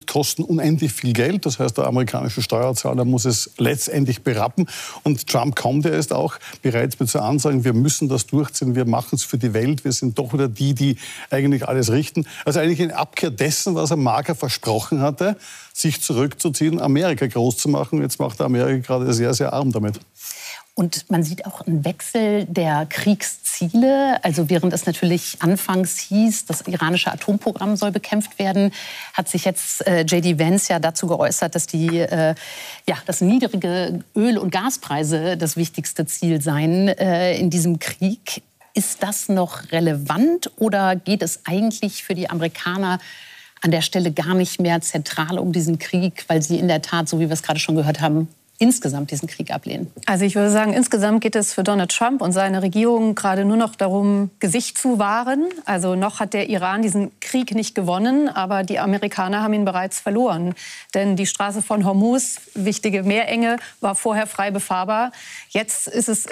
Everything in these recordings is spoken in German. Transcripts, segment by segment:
kosten unendlich viel Geld. Das heißt, der amerikanische Steuerzahler muss es letztendlich berappen. Und Trump kommt ja jetzt auch bereits mit so Ansagen, wir müssen das durchziehen, wir machen es für die Welt, wir sind doch wieder die eigentlich alles richten. Also eigentlich in Abkehr dessen, was er Marker versprochen hatte, sich zurückzuziehen, Amerika groß zu machen. Jetzt macht er Amerika gerade sehr, sehr arm damit. Und man sieht auch einen Wechsel der Kriegsziele. Also während es natürlich anfangs hieß, das iranische Atomprogramm soll bekämpft werden, hat sich jetzt J.D. Vance ja dazu geäußert, dass dass niedrige Öl- und Gaspreise das wichtigste Ziel seien in diesem Krieg. Ist das noch relevant oder geht es eigentlich für die Amerikaner an der Stelle gar nicht mehr zentral um diesen Krieg, weil sie in der Tat, so wie wir es gerade schon gehört haben, insgesamt diesen Krieg ablehnen? Also ich würde sagen, insgesamt geht es für Donald Trump und seine Regierung gerade nur noch darum, Gesicht zu wahren. Also noch hat der Iran diesen Krieg nicht gewonnen, aber die Amerikaner haben ihn bereits verloren. Denn die Straße von Hormuz, wichtige Meerenge, war vorher frei befahrbar. Jetzt ist es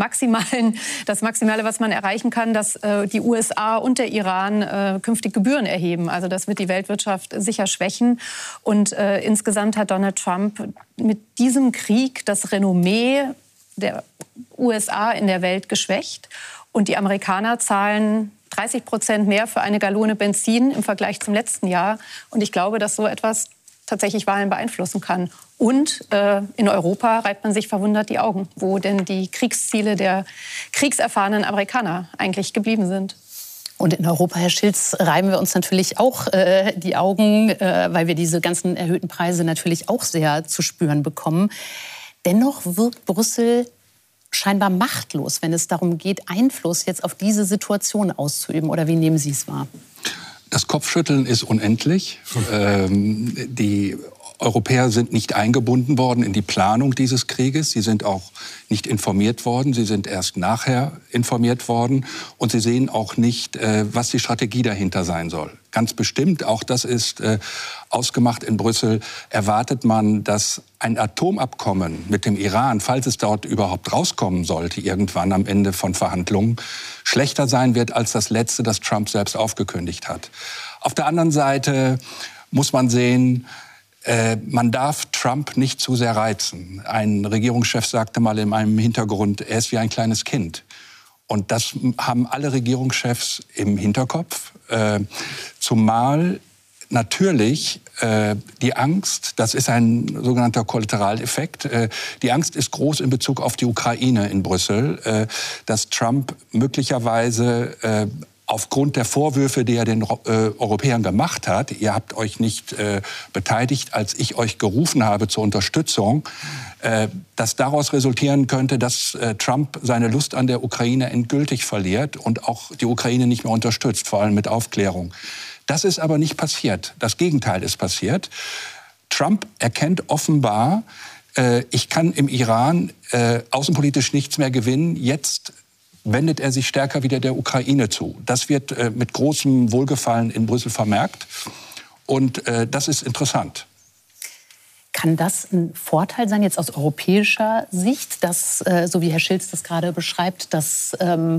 das Maximale, was man erreichen kann, dass die USA und der Iran künftig Gebühren erheben. Also das wird die Weltwirtschaft sicher schwächen. Und insgesamt hat Donald Trump mit diesem Krieg das Renommee der USA in der Welt geschwächt. Und die Amerikaner zahlen 30% mehr für eine Gallone Benzin im Vergleich zum letzten Jahr. Und ich glaube, dass so etwas tatsächlich Wahlen beeinflussen kann. Und in Europa reibt man sich verwundert die Augen, wo denn die Kriegsziele der kriegserfahrenen Amerikaner eigentlich geblieben sind. Und in Europa, Herr Schilz, reiben wir uns natürlich auch die Augen, weil wir diese ganzen erhöhten Preise natürlich auch sehr zu spüren bekommen. Dennoch wirkt Brüssel scheinbar machtlos, wenn es darum geht, Einfluss jetzt auf diese Situation auszuüben. Oder wie nehmen Sie es wahr? Das Kopfschütteln ist unendlich. Die Europäer sind nicht eingebunden worden in die Planung dieses Krieges. Sie sind auch nicht informiert worden. Sie sind erst nachher informiert worden. Und sie sehen auch nicht, was die Strategie dahinter sein soll. Ganz bestimmt, auch das ist ausgemacht in Brüssel, erwartet man, dass ein Atomabkommen mit dem Iran, falls es dort überhaupt rauskommen sollte, irgendwann am Ende von Verhandlungen, schlechter sein wird als das letzte, das Trump selbst aufgekündigt hat. Auf der anderen Seite muss man sehen, man darf Trump nicht zu sehr reizen. Ein Regierungschef sagte mal in meinem Hintergrund, er ist wie ein kleines Kind. Und das haben alle Regierungschefs im Hinterkopf. Zumal natürlich die Angst, das ist ein sogenannter Kollateraleffekt, die Angst ist groß in Bezug auf die Ukraine in Brüssel, dass Trump möglicherweise aufgrund der Vorwürfe, die er den Europäern gemacht hat, ihr habt euch nicht beteiligt, als ich euch gerufen habe zur Unterstützung, dass daraus resultieren könnte, dass Trump seine Lust an der Ukraine endgültig verliert und auch die Ukraine nicht mehr unterstützt, vor allem mit Aufklärung. Das ist aber nicht passiert. Das Gegenteil ist passiert. Trump erkennt offenbar, ich kann im Iran außenpolitisch nichts mehr gewinnen. Jetzt wendet er sich stärker wieder der Ukraine zu. Das wird mit großem Wohlgefallen in Brüssel vermerkt. Und das ist interessant. Kann das ein Vorteil sein, jetzt aus europäischer Sicht, dass, so wie Herr Schilz das gerade beschreibt, dass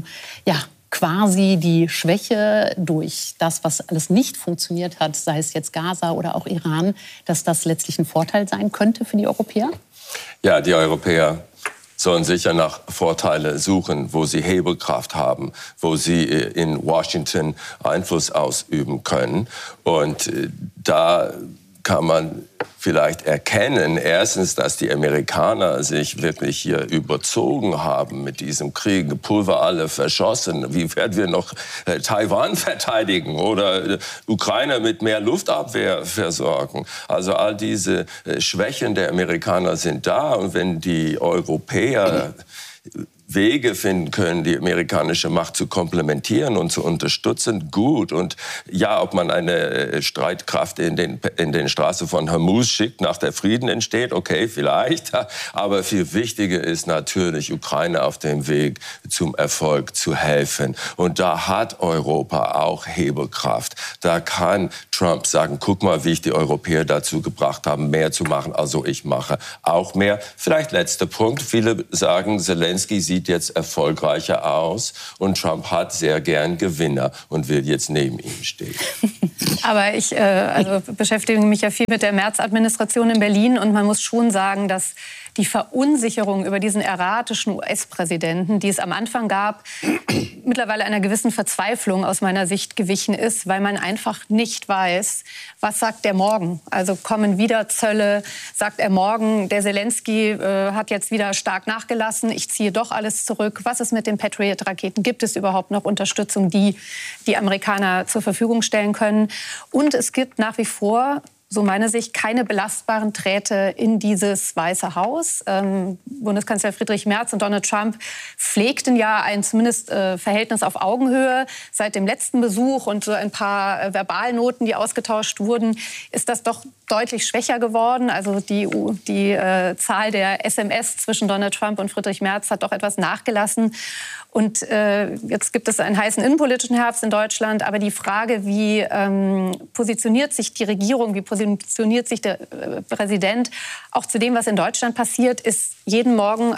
quasi die Schwäche durch das, was alles nicht funktioniert hat, sei es jetzt Gaza oder auch Iran, dass das letztlich ein Vorteil sein könnte für die Europäer? Ja, die Europäer sollen sicher nach Vorteile suchen, wo sie Hebelkraft haben, wo sie in Washington Einfluss ausüben können. Und da kann man vielleicht erkennen, erstens, dass die Amerikaner sich wirklich hier überzogen haben mit diesem Krieg, Pulver alle verschossen. Wie werden wir noch Taiwan verteidigen oder Ukraine mit mehr Luftabwehr versorgen? Also all diese Schwächen der Amerikaner sind da. Und wenn die Europäer Wege finden können, die amerikanische Macht zu komplementieren und zu unterstützen, gut. Und ja, ob man eine Streitkraft in den Straßen von Hormuz schickt, nach der Frieden entsteht, okay, vielleicht. Aber viel wichtiger ist natürlich, Ukraine auf dem Weg zum Erfolg zu helfen. Und da hat Europa auch Hebelkraft. Da kann Trump sagen, guck mal, wie ich die Europäer dazu gebracht habe, mehr zu machen. Also ich mache auch mehr. Vielleicht letzter Punkt. Viele sagen, Zelensky sieht sieht jetzt erfolgreicher aus und Trump hat sehr gern Gewinner und will jetzt neben ihm stehen. Aber ich beschäftige mich ja viel mit der Merz-Administration in Berlin und man muss schon sagen, dass die Verunsicherung über diesen erratischen US-Präsidenten, die es am Anfang gab, mittlerweile einer gewissen Verzweiflung aus meiner Sicht gewichen ist, weil man einfach nicht weiß, was sagt der morgen? Also kommen wieder Zölle, sagt er morgen, der Zelensky hat jetzt wieder stark nachgelassen, ich ziehe doch alles zurück. Was ist mit den Patriot-Raketen? Gibt es überhaupt noch Unterstützung, die die Amerikaner zur Verfügung stellen können? Und es gibt nach wie vor, so meine Sicht, keine belastbaren Drähte in dieses Weiße Haus. Bundeskanzler Friedrich Merz und Donald Trump pflegten ja ein zumindest Verhältnis auf Augenhöhe. Seit dem letzten Besuch und so ein paar Verbalnoten, die ausgetauscht wurden, ist das doch deutlich schwächer geworden. Also die Zahl der SMS zwischen Donald Trump und Friedrich Merz hat doch etwas nachgelassen. Und jetzt gibt es einen heißen innenpolitischen Herbst in Deutschland. Aber die Frage, wie positioniert sich die Regierung, wie positioniert sich der Präsident auch zu dem, was in Deutschland passiert, ist jeden Morgen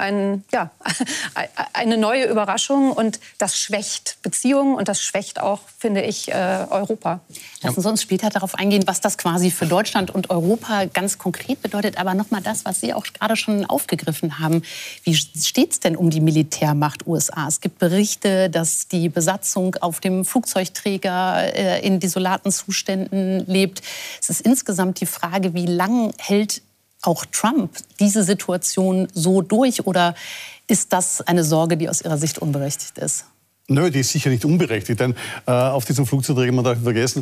eine neue Überraschung. Und das schwächt Beziehungen und das schwächt auch, finde ich, Europa. Lassen Sie uns später darauf eingehen, was das quasi für Deutschland und Europa ganz konkret bedeutet. Aber noch mal das, was Sie auch gerade schon aufgegriffen haben. Wie steht es denn um die Militärmacht USA? Es gibt Berichte, dass die Besatzung auf dem Flugzeugträger in desolaten Zuständen lebt. Es ist insgesamt die Frage, wie lang hält auch Trump diese Situation so durch? Oder ist das eine Sorge, die aus Ihrer Sicht unberechtigt ist? Nö, die ist sicher nicht unberechtigt, denn auf diesem Flugzeugträger, man darf nicht vergessen,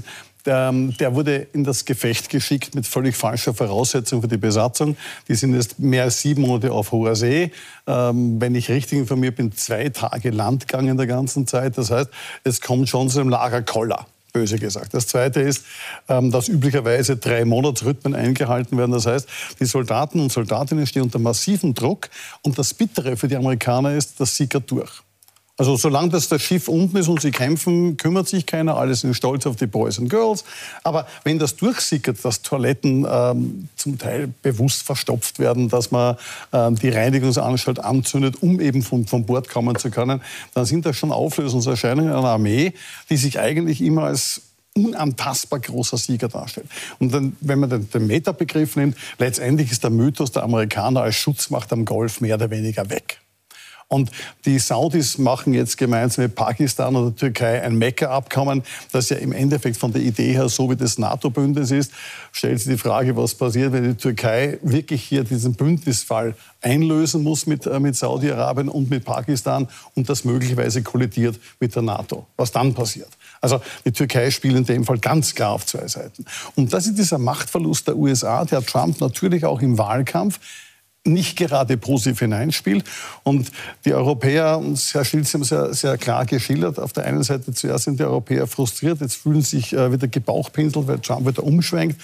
der wurde in das Gefecht geschickt mit völlig falscher Voraussetzung für die Besatzung. Die sind jetzt mehr als 7 Monate auf hoher See. Wenn ich richtig informiert bin, 2 Tage Landgang in der ganzen Zeit. Das heißt, es kommt schon zu einem Lagerkoller, böse gesagt. Das Zweite ist, dass üblicherweise 3-Monats-Rhythmen eingehalten werden. Das heißt, die Soldaten und Soldatinnen stehen unter massivem Druck. Und das Bittere für die Amerikaner ist, das sickert durch. Also solange das Schiff unten ist und sie kämpfen, kümmert sich keiner, alle sind stolz auf die Boys and Girls. Aber wenn das durchsickert, dass Toiletten zum Teil bewusst verstopft werden, dass man die Reinigungsanstalt anzündet, um eben von Bord kommen zu können, dann sind das schon Auflösungserscheinungen einer Armee, die sich eigentlich immer als unantastbar großer Sieger darstellt. Und dann, wenn man den Metabegriff nimmt, letztendlich ist der Mythos der Amerikaner als Schutzmacht am Golf mehr oder weniger weg. Und die Saudis machen jetzt gemeinsam mit Pakistan und der Türkei ein Mekka-Abkommen, das ja im Endeffekt von der Idee her so wie das NATO-Bündnis ist. Stellt sich die Frage, was passiert, wenn die Türkei wirklich hier diesen Bündnisfall einlösen muss mit Saudi-Arabien und mit Pakistan und das möglicherweise kollidiert mit der NATO. Was dann passiert? Also die Türkei spielt in dem Fall ganz klar auf 2 Seiten. Und das ist dieser Machtverlust der USA, der Trump natürlich auch im Wahlkampf nicht gerade positiv hineinspielt. Und die Europäer, Herr Schilz, haben sehr, sehr klar geschildert, auf der einen Seite zuerst sind die Europäer frustriert, jetzt fühlen sich wieder gebauchpinselt, weil Trump wieder umschwenkt.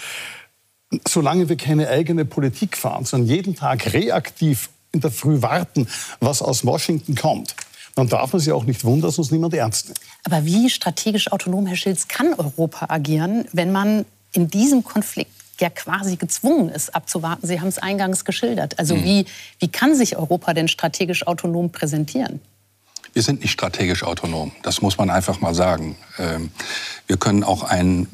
Solange wir keine eigene Politik fahren, sondern jeden Tag reaktiv in der Früh warten, was aus Washington kommt, dann darf man sich auch nicht wundern, dass uns niemand ernst nimmt. Aber wie strategisch autonom, Herr Schilz, kann Europa agieren, wenn man in diesem Konflikt ja quasi gezwungen ist, abzuwarten? Sie haben es eingangs geschildert. Also wie kann sich Europa denn strategisch autonom präsentieren? Wir sind nicht strategisch autonom. Das muss man einfach mal sagen. Wir können auch einen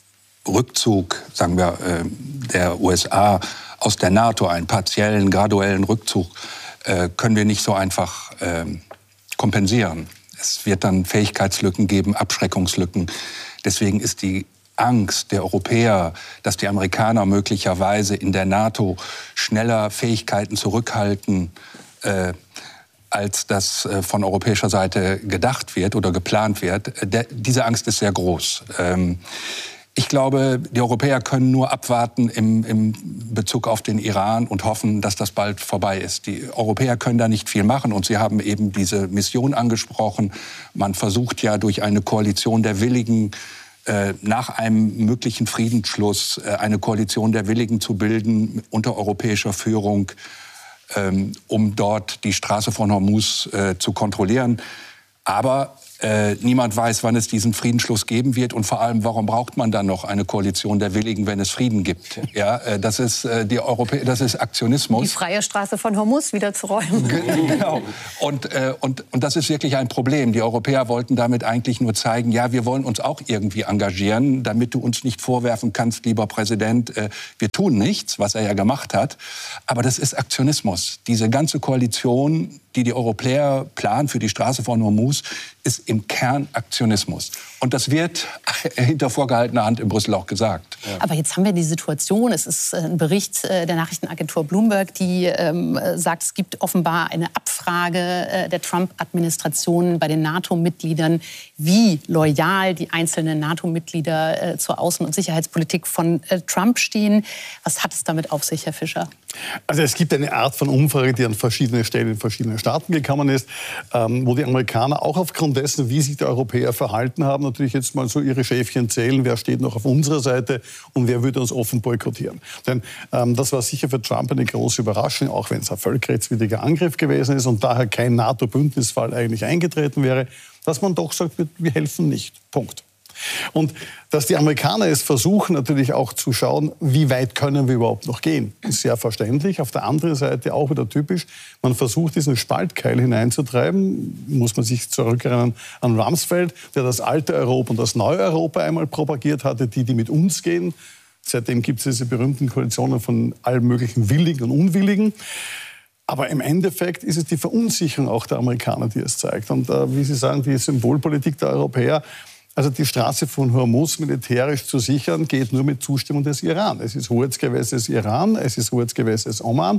Rückzug, sagen wir, der USA aus der NATO, einen partiellen, graduellen Rückzug, können wir nicht so einfach kompensieren. Es wird dann Fähigkeitslücken geben, Abschreckungslücken. Deswegen ist die Angst der Europäer, dass die Amerikaner möglicherweise in der NATO schneller Fähigkeiten zurückhalten, als das von europäischer Seite gedacht wird oder geplant wird. Diese Angst ist sehr groß. Ich glaube, die Europäer können nur abwarten im Bezug auf den Iran und hoffen, dass das bald vorbei ist. Die Europäer können da nicht viel machen und Sie haben eben diese Mission angesprochen. Man versucht ja durch eine Koalition der Willigen, nach einem möglichen Friedensschluss eine Koalition der Willigen zu bilden unter europäischer Führung, um dort die Straße von Hormuz zu kontrollieren. Aber Niemand weiß, wann es diesen Friedensschluss geben wird und vor allem, warum braucht man dann noch eine Koalition der Willigen, wenn es Frieden gibt? Ja, das ist das ist Aktionismus. Die freie Straße von Hormuz wieder zu räumen. Genau. Und das ist wirklich ein Problem. Die Europäer wollten damit eigentlich nur zeigen, ja, wir wollen uns auch irgendwie engagieren, damit du uns nicht vorwerfen kannst, lieber Präsident, wir tun nichts, was er ja gemacht hat. Aber das ist Aktionismus. Diese ganze Koalition, die Europäer planen für die Straße von Hormuz, ist im Kern Aktionismus. Und das wird hinter vorgehaltener Hand in Brüssel auch gesagt. Ja. Aber jetzt haben wir die Situation, es ist ein Bericht der Nachrichtenagentur Bloomberg, die sagt, es gibt offenbar eine Abfrage der Trump-Administration bei den NATO-Mitgliedern, wie loyal die einzelnen NATO-Mitglieder zur Außen- und Sicherheitspolitik von Trump stehen. Was hat es damit auf sich, Herr Fischer? Also es gibt eine Art von Umfrage, die an verschiedenen Stellen in verschiedenen Staaten gekommen ist, wo die Amerikaner auch aufgrund dessen, wie sich die Europäer verhalten haben, natürlich jetzt mal so ihre Schäfchen zählen, wer steht noch auf unserer Seite und wer würde uns offen boykottieren. Denn das war sicher für Trump eine große Überraschung, auch wenn es ein völkerrechtswidriger Angriff gewesen ist und daher kein NATO-Bündnisfall eigentlich eingetreten wäre, dass man doch sagt, wir helfen nicht. Punkt. Und dass die Amerikaner es versuchen, natürlich auch zu schauen, wie weit können wir überhaupt noch gehen, ist sehr verständlich. Auf der anderen Seite auch wieder typisch, man versucht, diesen Spaltkeil hineinzutreiben, muss man sich zurückerinnern an Rumsfeld, der das alte Europa und das neue Europa einmal propagiert hatte, die mit uns gehen. Seitdem gibt es diese berühmten Koalitionen von allen möglichen Willigen und Unwilligen. Aber im Endeffekt ist es die Verunsicherung auch der Amerikaner, die es zeigt. Und wie Sie sagen, die Symbolpolitik der Europäer, also die Straße von Hormuz militärisch zu sichern, geht nur mit Zustimmung des Iran. Es ist Hoheitsgewässes Iran, es ist Hoheitsgewässes Oman.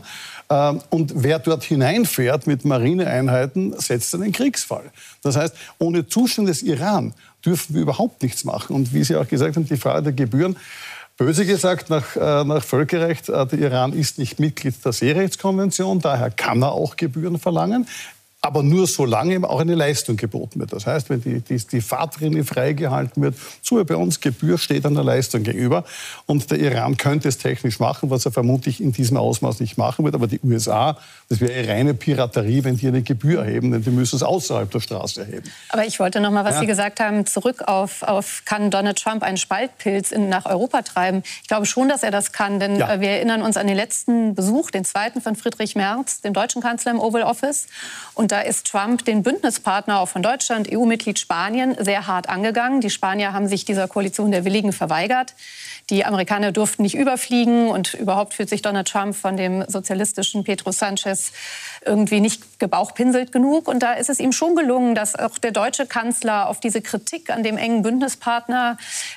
Und wer dort hineinfährt mit Marineeinheiten, setzt einen Kriegsfall. Das heißt, ohne Zustimmung des Iran dürfen wir überhaupt nichts machen. Und wie Sie auch gesagt haben, die Frage der Gebühren, böse gesagt, nach Völkerrecht, der Iran ist nicht Mitglied der Seerechtskonvention, daher kann er auch Gebühren verlangen. Aber nur solange ihm auch eine Leistung geboten wird. Das heißt, wenn die Fahrtrinne freigehalten wird, so bei uns Gebühr steht an der Leistung gegenüber. Und der Iran könnte es technisch machen, was er vermutlich in diesem Ausmaß nicht machen wird. Aber die USA, das wäre reine Piraterie, wenn die eine Gebühr erheben, denn die müssen es außerhalb der Straße erheben. Aber ich wollte noch mal, was Sie gesagt haben, zurück auf kann Donald Trump einen Spaltpilz nach Europa treiben? Ich glaube schon, dass er das kann, denn wir erinnern uns an den letzten Besuch, den zweiten von Friedrich Merz, dem deutschen Kanzler im Oval Office. Und da ist Trump den Bündnispartner auch von Deutschland, EU-Mitglied Spanien, sehr hart angegangen. Die Spanier haben sich dieser Koalition der Willigen verweigert. Die Amerikaner durften nicht überfliegen und überhaupt fühlt sich Donald Trump von dem sozialistischen Pedro Sánchez irgendwie nicht gebauchpinselt genug. Und da ist es ihm schon gelungen, dass auch der deutsche Kanzler auf diese Kritik an dem engen Bündnispartner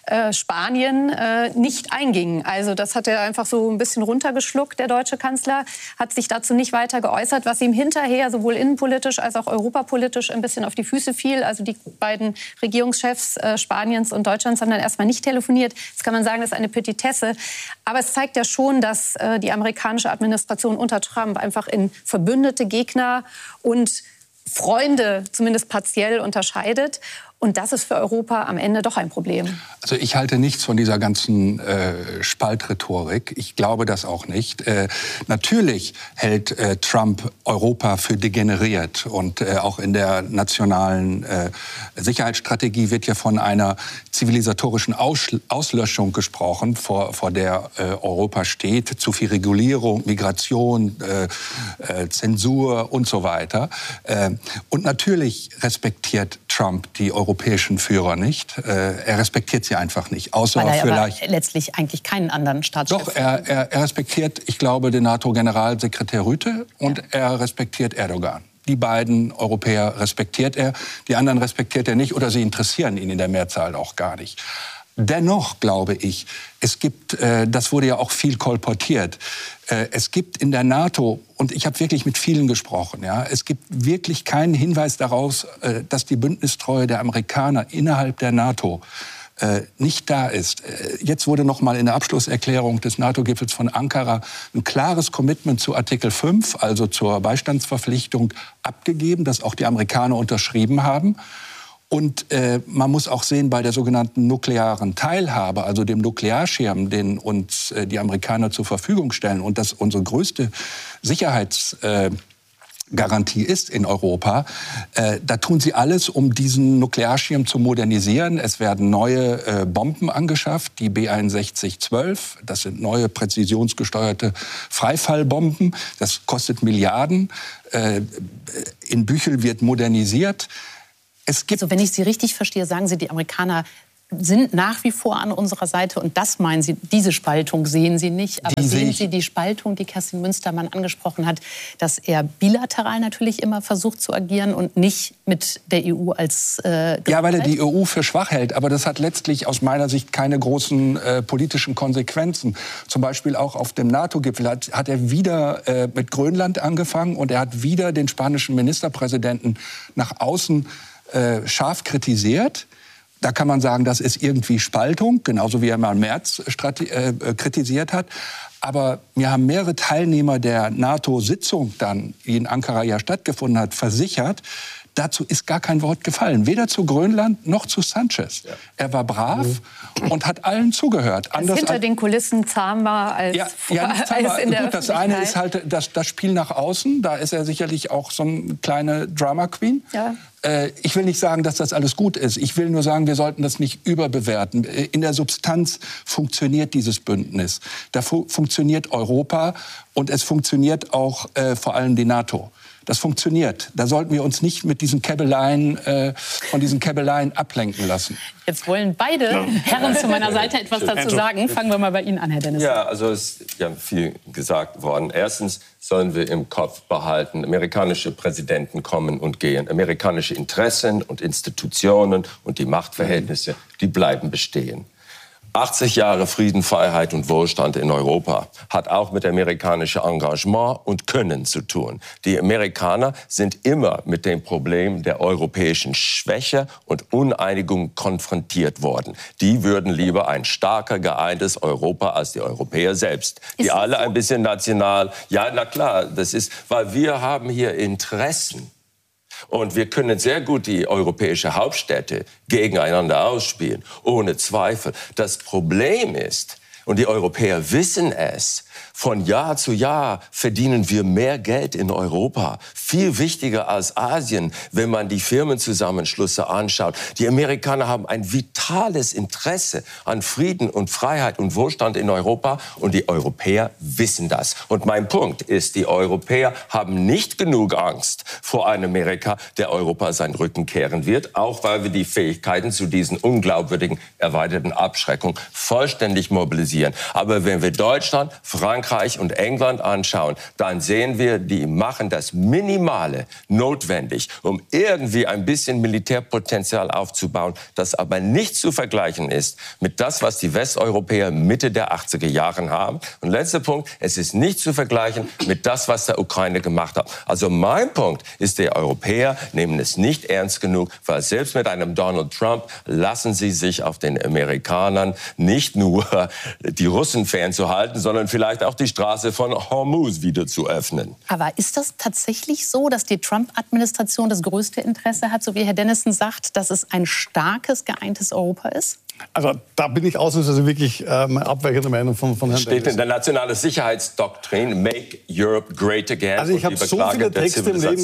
Spanien nicht einging. Also das hat er einfach so ein bisschen runtergeschluckt, der deutsche Kanzler, hat sich dazu nicht weiter geäußert, was ihm hinterher sowohl innenpolitisch als auch europapolitisch ein bisschen auf die Füße fiel. Also die beiden Regierungschefs Spaniens und Deutschlands haben dann erstmal nicht telefoniert. Jetzt kann man sagen, das ist eine Petitesse. Aber es zeigt ja schon, dass die amerikanische Administration unter Trump einfach in verbündete Gegner und Freunde zumindest partiell unterscheidet. Und das ist für Europa am Ende doch ein Problem. Also ich halte nichts von dieser ganzen Spaltrhetorik. Ich glaube das auch nicht. Natürlich hält Trump Europa für degeneriert. Und auch in der nationalen Sicherheitsstrategie wird ja von einer zivilisatorischen Auslöschung gesprochen, vor der Europa steht. Zu viel Regulierung, Migration, Zensur und so weiter. Und natürlich respektiert Trump die europäischen Führer nicht. Er respektiert sie einfach nicht. Außer weil er vielleicht aber letztlich eigentlich keinen anderen Staatschef. Doch, er respektiert, ich glaube, den NATO-Generalsekretär Rütte und er respektiert Erdogan. Die beiden Europäer respektiert er, die anderen respektiert er nicht oder sie interessieren ihn in der Mehrzahl auch gar nicht. Dennoch glaube ich, es gibt, das wurde ja auch viel kolportiert, es gibt in der NATO, und ich habe wirklich mit vielen gesprochen, es gibt wirklich keinen Hinweis darauf, dass die Bündnistreue der Amerikaner innerhalb der NATO nicht da ist. Jetzt wurde noch mal in der Abschlusserklärung des NATO-Gipfels von Ankara ein klares Commitment zu Artikel 5, also zur Beistandsverpflichtung, abgegeben, das auch die Amerikaner unterschrieben haben. Und man muss auch sehen, bei der sogenannten nuklearen Teilhabe, also dem Nuklearschirm, den uns die Amerikaner zur Verfügung stellen und das unsere größte Garantie ist in Europa. Da tun sie alles, um diesen Nuklearschirm zu modernisieren. Es werden neue Bomben angeschafft, die B-61-12. Das sind neue präzisionsgesteuerte Freifallbomben. Das kostet Milliarden. In Büchel wird modernisiert. Also wenn ich Sie richtig verstehe, sagen Sie, die Amerikaner sind nach wie vor an unserer Seite und das meinen Sie, diese Spaltung sehen Sie nicht. Aber sehen Sie die Spaltung, die Kerstin Münstermann angesprochen hat, dass er bilateral natürlich immer versucht zu agieren und nicht mit der EU als Ja, weil er die EU für schwach hält. Aber das hat letztlich aus meiner Sicht keine großen politischen Konsequenzen. Zum Beispiel auch auf dem NATO-Gipfel hat er wieder mit Grönland angefangen und er hat wieder den spanischen Ministerpräsidenten nach außen scharf kritisiert. Da kann man sagen, das ist irgendwie Spaltung, genauso wie er mal Merz kritisiert hat. Aber mir haben mehrere Teilnehmer der NATO-Sitzung dann, die in Ankara ja stattgefunden hat, versichert, dazu ist gar kein Wort gefallen. Weder zu Grönland noch zu Sanchez. Ja. Er war brav und hat allen zugehört. Anders hinter den Kulissen zahm war als, als in der Öffentlichkeit. Das eine ist halt das Spiel nach außen. Da ist er sicherlich auch so eine kleine Drama Queen. Ja. Ich will nicht sagen, dass das alles gut ist. Ich will nur sagen, wir sollten das nicht überbewerten. In der Substanz funktioniert dieses Bündnis. Da funktioniert Europa und es funktioniert auch vor allem die NATO. Das funktioniert. Da sollten wir uns nicht mit diesen Käbeleien, von diesen Käbeleien ablenken lassen. Jetzt wollen beide Herren zu meiner Seite etwas dazu sagen. Fangen wir mal bei Ihnen an, Herr Dennis. Ja, also es ist ja viel gesagt worden. Erstens sollen wir im Kopf behalten, amerikanische Präsidenten kommen und gehen. Amerikanische Interessen und Institutionen und die Machtverhältnisse, die bleiben bestehen. 80 Jahre Frieden, Freiheit und Wohlstand in Europa hat auch mit amerikanischem Engagement und Können zu tun. Die Amerikaner sind immer mit dem Problem der europäischen Schwäche und Uneinigung konfrontiert worden. Die würden lieber ein starker, geeintes Europa als die Europäer selbst. Die alle ein bisschen national. Ja, na klar, das ist, weil wir haben hier Interessen. Und wir können sehr gut die europäischen Hauptstädte gegeneinander ausspielen, ohne Zweifel. Das Problem ist, und die Europäer wissen es, von Jahr zu Jahr verdienen wir mehr Geld in Europa. Viel wichtiger als Asien, wenn man die Firmenzusammenschlüsse anschaut. Die Amerikaner haben ein vitales Interesse an Frieden und Freiheit und Wohlstand in Europa. Und die Europäer wissen das. Und mein Punkt ist, die Europäer haben nicht genug Angst vor einem Amerika, der Europa seinen Rücken kehren wird. Auch weil wir die Fähigkeiten zu diesen unglaubwürdigen erweiterten Abschreckungen vollständig mobilisieren. Aber wenn wir Deutschland, Frankreich und England anschauen, dann sehen wir, die machen das Minimale notwendig, um irgendwie ein bisschen Militärpotenzial aufzubauen, das aber nicht zu vergleichen ist mit das, was die Westeuropäer Mitte der 80er Jahre haben. Und letzter Punkt, es ist nicht zu vergleichen mit das, was der Ukraine gemacht hat. Also mein Punkt ist, die Europäer nehmen es nicht ernst genug, weil selbst mit einem Donald Trump lassen sie sich auf den Amerikanern nicht nur die Russen fernzuhalten, sondern vielleicht auch die Straße von Hormuz wieder zu öffnen. Aber ist das tatsächlich so, dass die Trump-Administration das größte Interesse hat, so wie Herr Dennison sagt, dass es ein starkes, geeintes Europa ist? Also da bin ich ausnahmsweise wirklich abweichende Meinung von Herrn Dennis. Steht in der nationalen Sicherheitsdoktrin, Make Europe Great Again. Also ich habe so viele Texte im Leben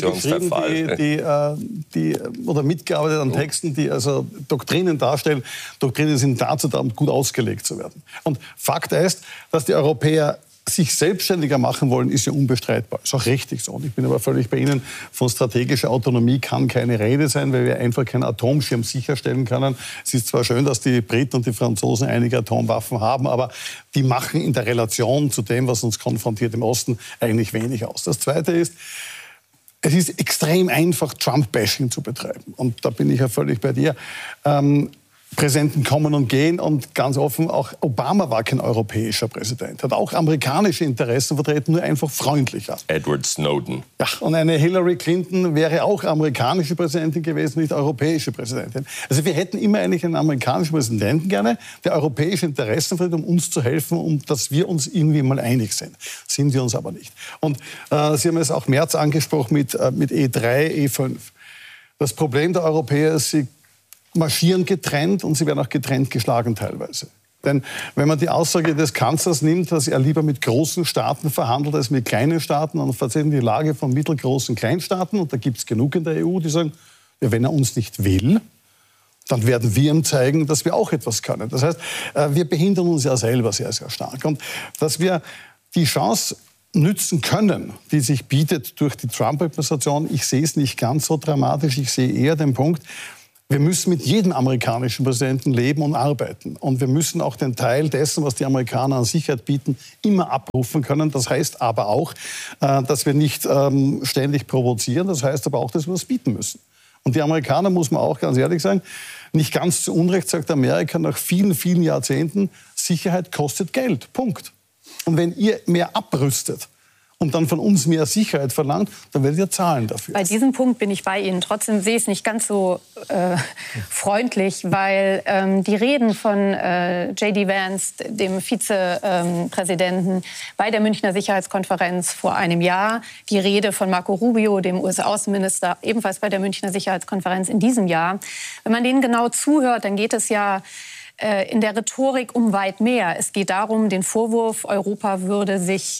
geschrieben, oder mitgearbeitet an Texten, die also Doktrinen darstellen. Doktrinen sind dazu da, um gut ausgelegt zu werden. Und Fakt ist, dass die Europäer sich selbstständiger machen wollen, ist ja unbestreitbar. Ist auch richtig so. Und ich bin aber völlig bei Ihnen, von strategischer Autonomie kann keine Rede sein, weil wir einfach keinen Atomschirm sicherstellen können. Es ist zwar schön, dass die Briten und die Franzosen einige Atomwaffen haben, aber die machen in der Relation zu dem, was uns konfrontiert im Osten, eigentlich wenig aus. Das Zweite ist, es ist extrem einfach, Trump-Bashing zu betreiben. Und da bin ich ja völlig bei dir. Präsidenten kommen und gehen und ganz offen, auch Obama war kein europäischer Präsident, hat auch amerikanische Interessen vertreten, nur einfach freundlicher. Edward Snowden. Ja, und eine Hillary Clinton wäre auch amerikanische Präsidentin gewesen, nicht europäische Präsidentin. Also wir hätten immer eigentlich einen amerikanischen Präsidenten gerne, der europäische Interessen vertritt, um uns zu helfen, um dass wir uns irgendwie mal einig sind. Sind wir uns aber nicht. Und Sie haben es auch Merz angesprochen mit E3, E5. Das Problem der Europäer ist, sie marschieren getrennt und sie werden auch getrennt geschlagen teilweise. Denn wenn man die Aussage des Kanzlers nimmt, dass er lieber mit großen Staaten verhandelt als mit kleinen Staaten, dann vertreten die Lage von mittelgroßen Kleinstaaten, und da gibt es genug in der EU, die sagen, ja, wenn er uns nicht will, dann werden wir ihm zeigen, dass wir auch etwas können. Das heißt, wir behindern uns ja selber sehr, sehr stark. Und dass wir die Chance nützen können, die sich bietet durch die Trump-Administration, ich sehe es nicht ganz so dramatisch. Ich sehe eher den Punkt, wir müssen mit jedem amerikanischen Präsidenten leben und arbeiten. Und wir müssen auch den Teil dessen, was die Amerikaner an Sicherheit bieten, immer abrufen können. Das heißt aber auch, dass wir nicht ständig provozieren. Das heißt aber auch, dass wir was bieten müssen. Und die Amerikaner, muss man auch ganz ehrlich sagen, nicht ganz zu Unrecht sagt Amerika nach vielen, vielen Jahrzehnten, Sicherheit kostet Geld. Punkt. Und wenn ihr mehr abrüstet und dann von uns mehr Sicherheit verlangt, dann werdet ihr zahlen dafür. Bei diesem Punkt bin ich bei Ihnen. Trotzdem sehe ich es nicht ganz so freundlich, weil die Reden von J.D. Vance, dem Vizepräsidenten, bei der Münchner Sicherheitskonferenz vor einem Jahr, die Rede von Marco Rubio, dem US-Außenminister, ebenfalls bei der Münchner Sicherheitskonferenz in diesem Jahr, wenn man denen genau zuhört, dann geht es ja in der Rhetorik um weit mehr. Es geht darum, den Vorwurf, Europa würde sich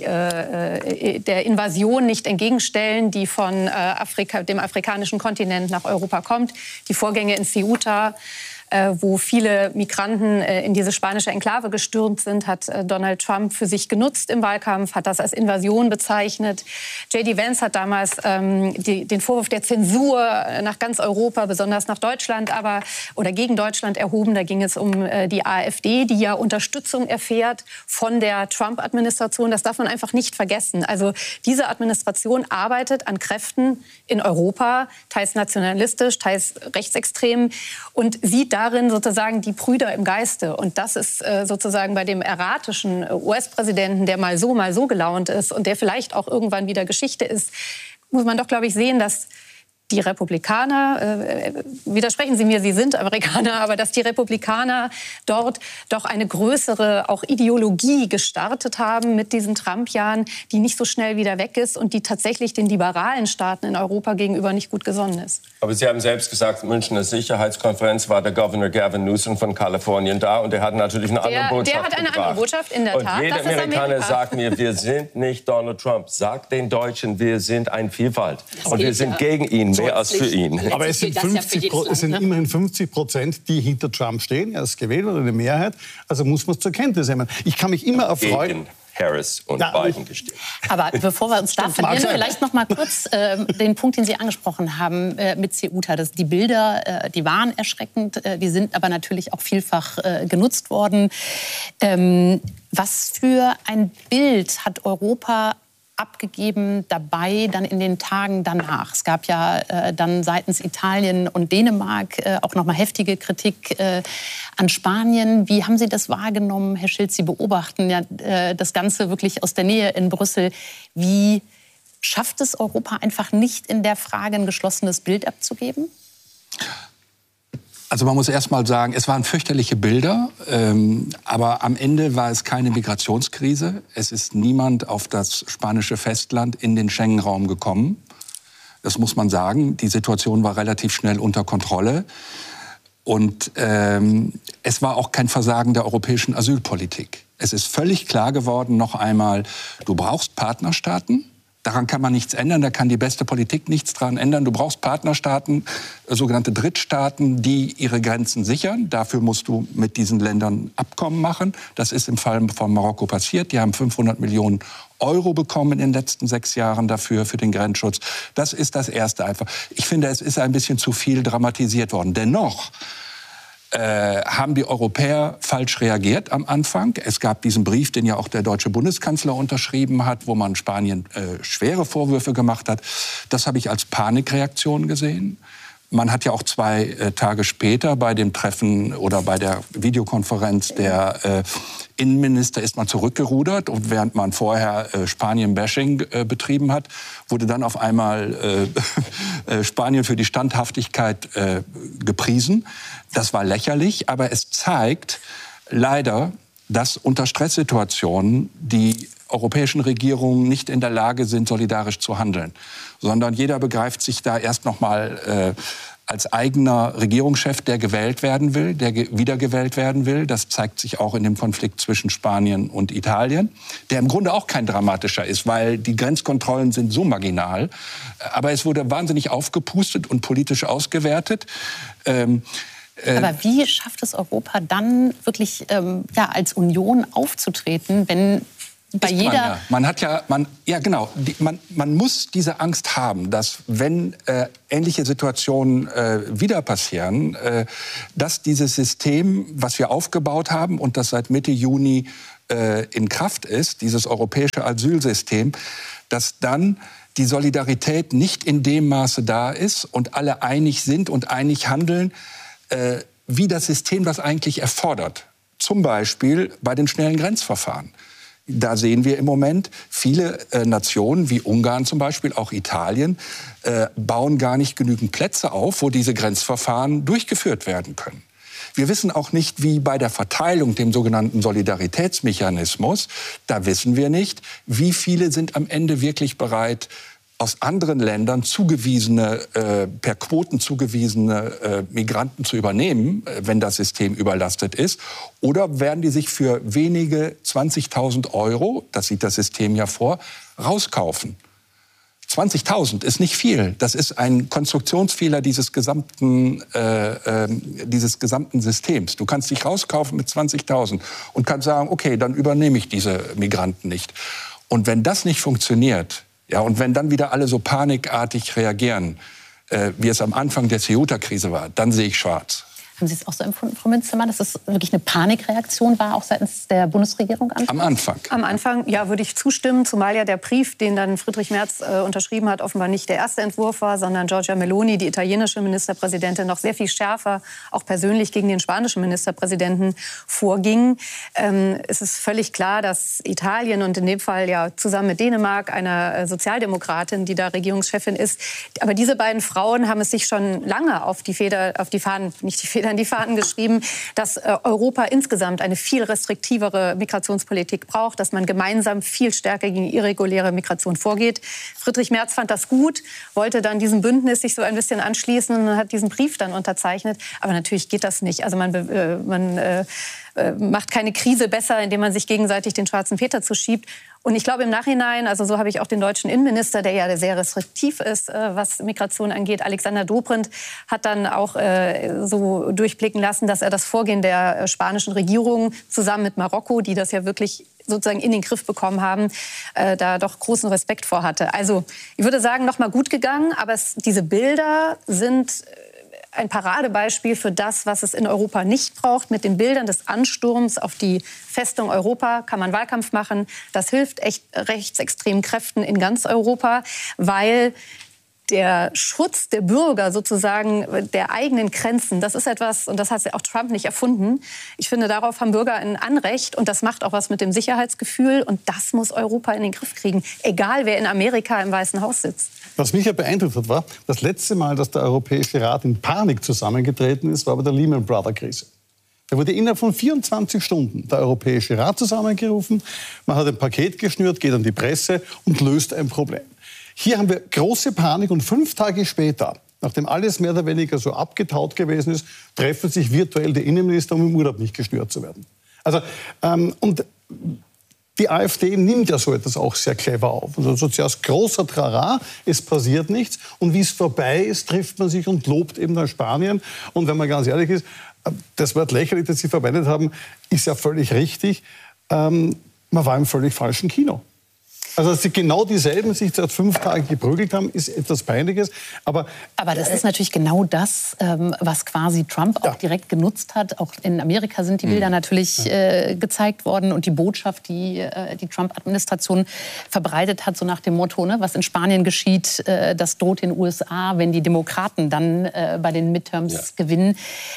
der Invasion nicht entgegenstellen, die von dem afrikanischen Kontinent nach Europa kommt. Die Vorgänge in Ceuta, wo viele Migranten in diese spanische Enklave gestürmt sind, hat Donald Trump für sich genutzt im Wahlkampf, hat das als Invasion bezeichnet. J.D. Vance hat damals den Vorwurf der Zensur nach ganz Europa, besonders nach Deutschland, oder gegen Deutschland erhoben. Da ging es um die AfD, die ja Unterstützung erfährt von der Trump-Administration. Das darf man einfach nicht vergessen. Also diese Administration arbeitet an Kräften in Europa, teils nationalistisch, teils rechtsextrem, und sieht darin sozusagen die Brüder im Geiste. Und das ist sozusagen bei dem erratischen US-Präsidenten, der mal so gelaunt ist und der vielleicht auch irgendwann wieder Geschichte ist, muss man doch, glaube ich, sehen, dass die Republikaner, widersprechen Sie mir, Sie sind Amerikaner, aber dass die Republikaner dort doch eine größere auch Ideologie gestartet haben mit diesen Trump-Jahren, die nicht so schnell wieder weg ist und die tatsächlich den liberalen Staaten in Europa gegenüber nicht gut gesonnen ist. Aber Sie haben selbst gesagt, Münchner Sicherheitskonferenz war der Governor Gavin Newsom von Kalifornien da, und der hat natürlich eine andere Botschaft Der hat eine andere Botschaft, in der Tat. Und jeder Amerikaner sagt mir, wir sind nicht Donald Trump. Sagt den Deutschen, wir sind ein Vielfalt. Und wir sind gegen ihn. Mehr als für ihn. Aber es sind, immerhin 50%, die hinter Trump stehen. Er ist gewählt oder eine Mehrheit. Also muss man es zur Kenntnis nehmen. Ich kann mich immer erfreuen. Gegen Harris und Biden gestimmt. Aber bevor wir uns da verlieren, vielleicht noch mal kurz den Punkt, den Sie angesprochen haben mit Ceuta. Die Bilder, die waren erschreckend, die sind aber natürlich auch vielfach genutzt worden. Was für ein Bild hat Europa abgegeben dabei dann in den Tagen danach? Es gab ja dann seitens Italien und Dänemark auch noch mal heftige Kritik an Spanien. Wie haben Sie das wahrgenommen, Herr Schiltz? Sie beobachten ja das Ganze wirklich aus der Nähe in Brüssel. Wie schafft es Europa einfach nicht, in der Frage ein geschlossenes Bild abzugeben? Also man muss erst mal sagen, es waren fürchterliche Bilder, aber am Ende war es keine Migrationskrise. Es ist niemand auf das spanische Festland in den Schengen-Raum gekommen. Das muss man sagen. Die Situation war relativ schnell unter Kontrolle. Und es war auch kein Versagen der europäischen Asylpolitik. Es ist völlig klar geworden, noch einmal, du brauchst Partnerstaaten. Daran kann man nichts ändern, da kann die beste Politik nichts dran ändern. Du brauchst Partnerstaaten, sogenannte Drittstaaten, die ihre Grenzen sichern. Dafür musst du mit diesen Ländern Abkommen machen. Das ist im Fall von Marokko passiert. Die haben 500 Millionen Euro bekommen in den letzten 6 Jahren dafür, für den Grenzschutz. Das ist das Erste einfach. Ich finde, es ist ein bisschen zu viel dramatisiert worden. Dennoch haben die Europäer falsch reagiert am Anfang. Es gab diesen Brief, den ja auch der deutsche Bundeskanzler unterschrieben hat, wo man Spanien schwere Vorwürfe gemacht hat. Das habe ich als Panikreaktion gesehen. Man hat ja auch 2 Tage später bei dem Treffen oder bei der Videokonferenz der Innenminister ist man zurückgerudert. Und während man vorher Spanien-Bashing betrieben hat, wurde dann auf einmal Spanien für die Standhaftigkeit gepriesen. Das war lächerlich, aber es zeigt leider, dass unter Stresssituationen die europäischen Regierungen nicht in der Lage sind, solidarisch zu handeln, sondern jeder begreift sich da erst noch mal als eigener Regierungschef, der gewählt werden will, der wiedergewählt werden will. Das zeigt sich auch in dem Konflikt zwischen Spanien und Italien, der im Grunde auch kein dramatischer ist, weil die Grenzkontrollen sind so marginal. Aber es wurde wahnsinnig aufgepustet und politisch ausgewertet. Aber wie schafft es Europa dann wirklich als Union aufzutreten, wenn bei jeder... Man muss diese Angst haben, dass wenn ähnliche Situationen wieder passieren, dass dieses System, was wir aufgebaut haben und das seit Mitte Juni in Kraft ist, dieses europäische Asylsystem, dass dann die Solidarität nicht in dem Maße da ist und alle einig sind und einig handeln, wie das System das eigentlich erfordert. Zum Beispiel bei den schnellen Grenzverfahren. Da sehen wir im Moment, viele Nationen wie Ungarn zum Beispiel, auch Italien, bauen gar nicht genügend Plätze auf, wo diese Grenzverfahren durchgeführt werden können. Wir wissen auch nicht, wie bei der Verteilung, dem sogenannten Solidaritätsmechanismus, da wissen wir nicht, wie viele sind am Ende wirklich bereit, aus anderen Ländern per Quoten zugewiesene Migranten zu übernehmen, wenn das System überlastet ist? Oder werden die sich für wenige 20.000 €, das sieht das System ja vor, rauskaufen? 20.000 ist nicht viel. Das ist ein Konstruktionsfehler dieses gesamten Systems. Du kannst dich rauskaufen mit 20.000 und kannst sagen, okay, dann übernehme ich diese Migranten nicht. Und wenn das nicht funktioniert, ja, und wenn dann wieder alle so panikartig reagieren, wie es am Anfang der Ceuta-Krise war, dann sehe ich schwarz. Haben Sie es auch so empfunden, Frau Münstermann, dass es wirklich eine Panikreaktion war, auch seitens der Bundesregierung? Am Anfang? Am Anfang, ja, würde ich zustimmen, zumal ja der Brief, den dann Friedrich Merz unterschrieben hat, offenbar nicht der erste Entwurf war, sondern Giorgia Meloni, die italienische Ministerpräsidentin, noch sehr viel schärfer, auch persönlich gegen den spanischen Ministerpräsidenten vorging. Es ist völlig klar, dass Italien und in dem Fall ja zusammen mit Dänemark, einer Sozialdemokratin, die da Regierungschefin ist, aber diese beiden Frauen haben es sich schon lange auf die Fahnen geschrieben, dass Europa insgesamt eine viel restriktivere Migrationspolitik braucht, dass man gemeinsam viel stärker gegen irreguläre Migration vorgeht. Friedrich Merz fand das gut, wollte dann diesem Bündnis sich so ein bisschen anschließen und hat diesen Brief dann unterzeichnet. Aber natürlich geht das nicht. Also man macht keine Krise besser, indem man sich gegenseitig den schwarzen Peter zuschiebt. Und ich glaube im Nachhinein, also so habe ich auch den deutschen Innenminister, der ja sehr restriktiv ist, was Migration angeht, Alexander Dobrindt, hat dann auch so durchblicken lassen, dass er das Vorgehen der spanischen Regierung zusammen mit Marokko, die das ja wirklich sozusagen in den Griff bekommen haben, da doch großen Respekt vor hatte. Also ich würde sagen, noch mal gut gegangen, aber diese Bilder sind ein Paradebeispiel für das, was es in Europa nicht braucht. Mit den Bildern des Ansturms auf die Festung Europa kann man Wahlkampf machen. Das hilft echt rechtsextremen Kräften in ganz Europa, weil der Schutz der Bürger sozusagen der eigenen Grenzen, das ist etwas, und das hat auch Trump nicht erfunden. Ich finde, darauf haben Bürger ein Anrecht und das macht auch was mit dem Sicherheitsgefühl und das muss Europa in den Griff kriegen, egal wer in Amerika im Weißen Haus sitzt. Was mich ja beeindruckt hat, war, das letzte Mal, dass der Europäische Rat in Panik zusammengetreten ist, war bei der Lehman Brothers Krise. Da wurde innerhalb von 24 Stunden der Europäische Rat zusammengerufen, man hat ein Paket geschnürt, geht an die Presse und löst ein Problem. Hier haben wir große Panik und 5 Tage später, nachdem alles mehr oder weniger so abgetaut gewesen ist, treffen sich virtuell die Innenminister, um im Urlaub nicht gestört zu werden. Also, und die AfD nimmt ja so etwas auch sehr clever auf. Also zuerst großer Trara, es passiert nichts und wie es vorbei ist, trifft man sich und lobt eben nach Spanien. Und wenn man ganz ehrlich ist, das Wort lächerlich, das Sie verwendet haben, ist ja völlig richtig. Man war im völlig falschen Kino. Also, dass sie genau dieselben sich seit 5 Tagen geprügelt haben, ist etwas Peinliches. Aber das ist natürlich genau das, was quasi Trump auch direkt genutzt hat. Auch in Amerika sind die Bilder natürlich gezeigt worden und die Botschaft, die die Trump-Administration verbreitet hat, so nach dem Motto, ne, was in Spanien geschieht, das droht den USA, wenn die Demokraten dann bei den Midterms gewinnen.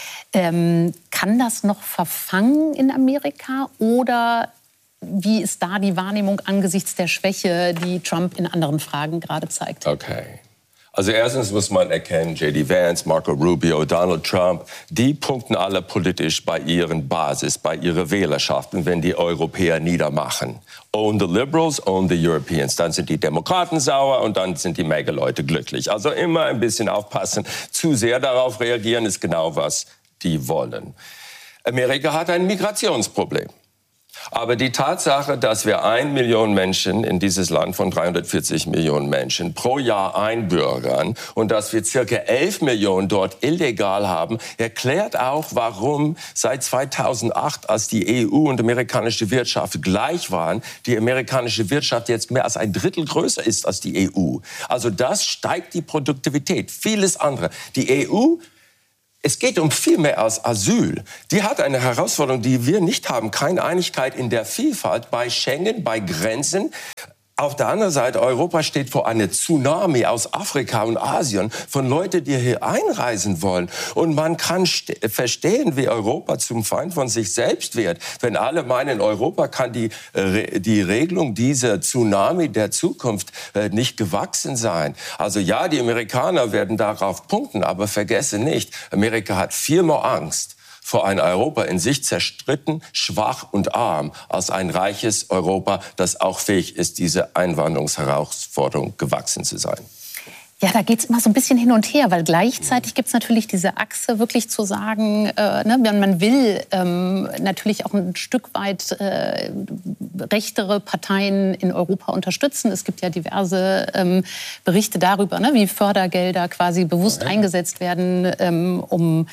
Kann das noch verfangen in Amerika oder wie ist da die Wahrnehmung angesichts der Schwäche, die Trump in anderen Fragen gerade zeigt? Okay. Also erstens muss man erkennen, J.D. Vance, Marco Rubio, Donald Trump, die punkten alle politisch bei ihren Basis, bei ihrer Wählerschaft, wenn die Europäer niedermachen. Own the Liberals, own the Europeans. Dann sind die Demokraten sauer und dann sind die Mega-Leute glücklich. Also immer ein bisschen aufpassen. Zu sehr darauf reagieren ist genau, was die wollen. Amerika hat ein Migrationsproblem. Aber die Tatsache, dass wir 1 Million Menschen in dieses Land von 340 Millionen Menschen pro Jahr einbürgern und dass wir circa 11 Millionen dort illegal haben, erklärt auch, warum seit 2008, als die EU und amerikanische Wirtschaft gleich waren, die amerikanische Wirtschaft jetzt mehr als 1/3 größer ist als die EU. Also das steigt die Produktivität. Vieles andere. Die EU, es geht um viel mehr als Asyl. Die hat eine Herausforderung, die wir nicht haben. Keine Einigkeit in der Vielfalt bei Schengen, bei Grenzen. Auf der anderen Seite, Europa steht vor einer Tsunami aus Afrika und Asien von Leuten, die hier einreisen wollen. Und man kann verstehen, wie Europa zum Feind von sich selbst wird. Wenn alle meinen, Europa kann die Regelung dieser Tsunami der Zukunft nicht gewachsen sein. Also ja, die Amerikaner werden darauf punkten, aber vergesse nicht, Amerika hat viel mehr Angst vor ein Europa in sich zerstritten, schwach und arm, als ein reiches Europa, das auch fähig ist, diese Einwanderungsherausforderung gewachsen zu sein. Ja, da geht es immer so ein bisschen hin und her, weil gleichzeitig gibt es natürlich diese Achse, wirklich zu sagen, man will natürlich auch ein Stück weit rechtere Parteien in Europa unterstützen. Es gibt ja diverse Berichte darüber, wie Fördergelder quasi bewusst eingesetzt werden, um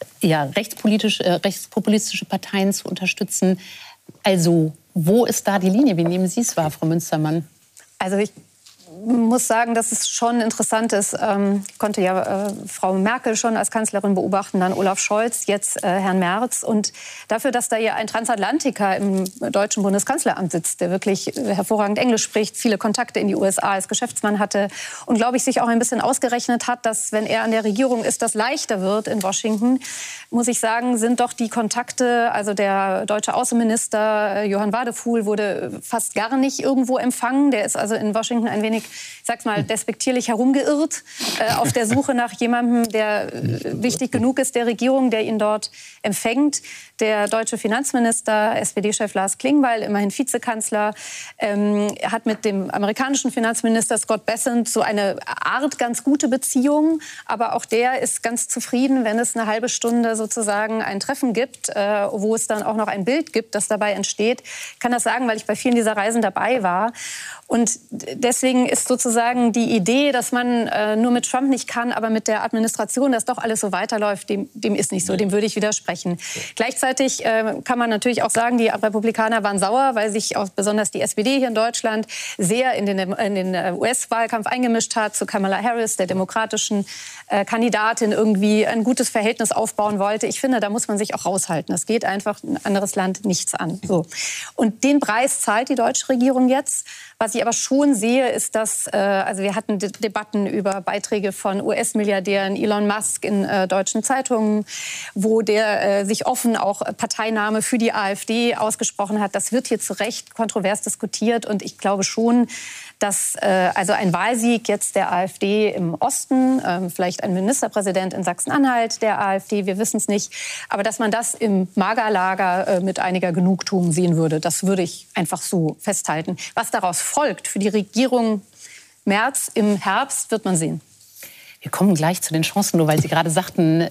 rechtspopulistische Parteien zu unterstützen. Also, wo ist da die Linie? Wie nehmen Sie es wahr, Frau Münstermann? Also ich muss sagen, dass es schon interessant ist. Ich konnte ja Frau Merkel schon als Kanzlerin beobachten, dann Olaf Scholz, jetzt Herrn Merz. Und dafür, dass da ja ein Transatlantiker im deutschen Bundeskanzleramt sitzt, der wirklich hervorragend Englisch spricht, viele Kontakte in die USA als Geschäftsmann hatte und, glaube ich, sich auch ein bisschen ausgerechnet hat, dass, wenn er an der Regierung ist, das leichter wird in Washington, muss ich sagen, sind doch die Kontakte, also der deutsche Außenminister Johann Wadefuhl wurde fast gar nicht irgendwo empfangen. Der ist also in Washington ein wenig, ich sag's mal, despektierlich herumgeirrt, auf der Suche nach jemandem, der wichtig genug ist der Regierung, der ihn dort empfängt. Der deutsche Finanzminister, SPD-Chef Lars Klingbeil, immerhin Vizekanzler, hat mit dem amerikanischen Finanzminister Scott Bessent so eine Art ganz gute Beziehung. Aber auch der ist ganz zufrieden, wenn es eine halbe Stunde sozusagen ein Treffen gibt, wo es dann auch noch ein Bild gibt, das dabei entsteht. Ich kann das sagen, weil ich bei vielen dieser Reisen dabei war. Und deswegen ist sozusagen die Idee, dass man nur mit Trump nicht kann, aber mit der Administration, dass doch alles so weiterläuft, dem ist nicht so. Dem würde ich widersprechen. Gleichzeitig kann man natürlich auch sagen, die Republikaner waren sauer, weil sich auch besonders die SPD hier in Deutschland sehr in den US-Wahlkampf eingemischt hat, zu Kamala Harris, der demokratischen Kandidatin, irgendwie ein gutes Verhältnis aufbauen wollte. Ich finde, da muss man sich auch raushalten. Das geht einfach ein anderes Land nichts an. So. Und den Preis zahlt die deutsche Regierung jetzt. Was ich aber schon sehe, ist, dass, also wir hatten Debatten über Beiträge von US-Milliardären Elon Musk in deutschen Zeitungen, wo der sich offen auch Parteinahme für die AfD ausgesprochen hat. Das wird hier zu Recht kontrovers diskutiert und ich glaube schon, dass also ein Wahlsieg jetzt der AfD im Osten, vielleicht ein Ministerpräsident in Sachsen-Anhalt der AfD, wir wissen es nicht, aber dass man das im Magerlager mit einiger Genugtuung sehen würde, das würde ich einfach so festhalten. Was daraus folgt für die Regierung Merz im Herbst, wird man sehen. Wir kommen gleich zu den Chancen, nur weil Sie gerade sagten,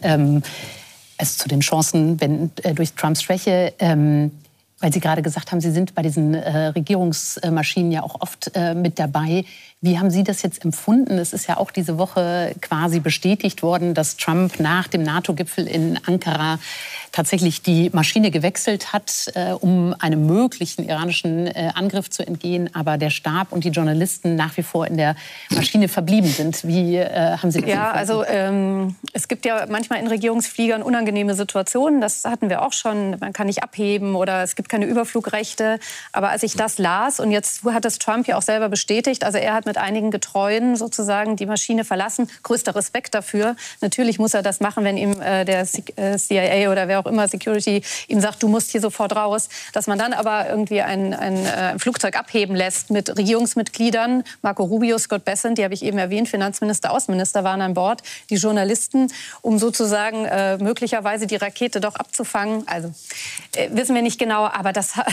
also zu den Chancen durch Trumps Schwäche, weil Sie gerade gesagt haben, Sie sind bei diesen Regierungsmaschinen ja auch oft mit dabei. Wie haben Sie das jetzt empfunden? Es ist ja auch diese Woche quasi bestätigt worden, dass Trump nach dem NATO-Gipfel in Ankara tatsächlich die Maschine gewechselt hat, um einem möglichen iranischen Angriff zu entgehen. Aber der Stab und die Journalisten nach wie vor in der Maschine verblieben sind. Wie haben Sie das empfunden? Also es gibt ja manchmal in Regierungsfliegern unangenehme Situationen. Das hatten wir auch schon. Man kann nicht abheben oder es gibt keine Überflugrechte. Aber als ich das las, und jetzt hat das Trump ja auch selber bestätigt, also er hat mit einigen Getreuen sozusagen die Maschine verlassen. Größter Respekt dafür. Natürlich muss er das machen, wenn ihm der CIA oder wer auch immer, Security, ihm sagt, du musst hier sofort raus. Dass man dann aber irgendwie ein Flugzeug abheben lässt mit Regierungsmitgliedern, Marco Rubio, Scott Bessent, die habe ich eben erwähnt, Finanzminister, Außenminister waren an Bord, die Journalisten, um sozusagen möglicherweise die Rakete doch abzufangen. Also wissen wir nicht genau, aber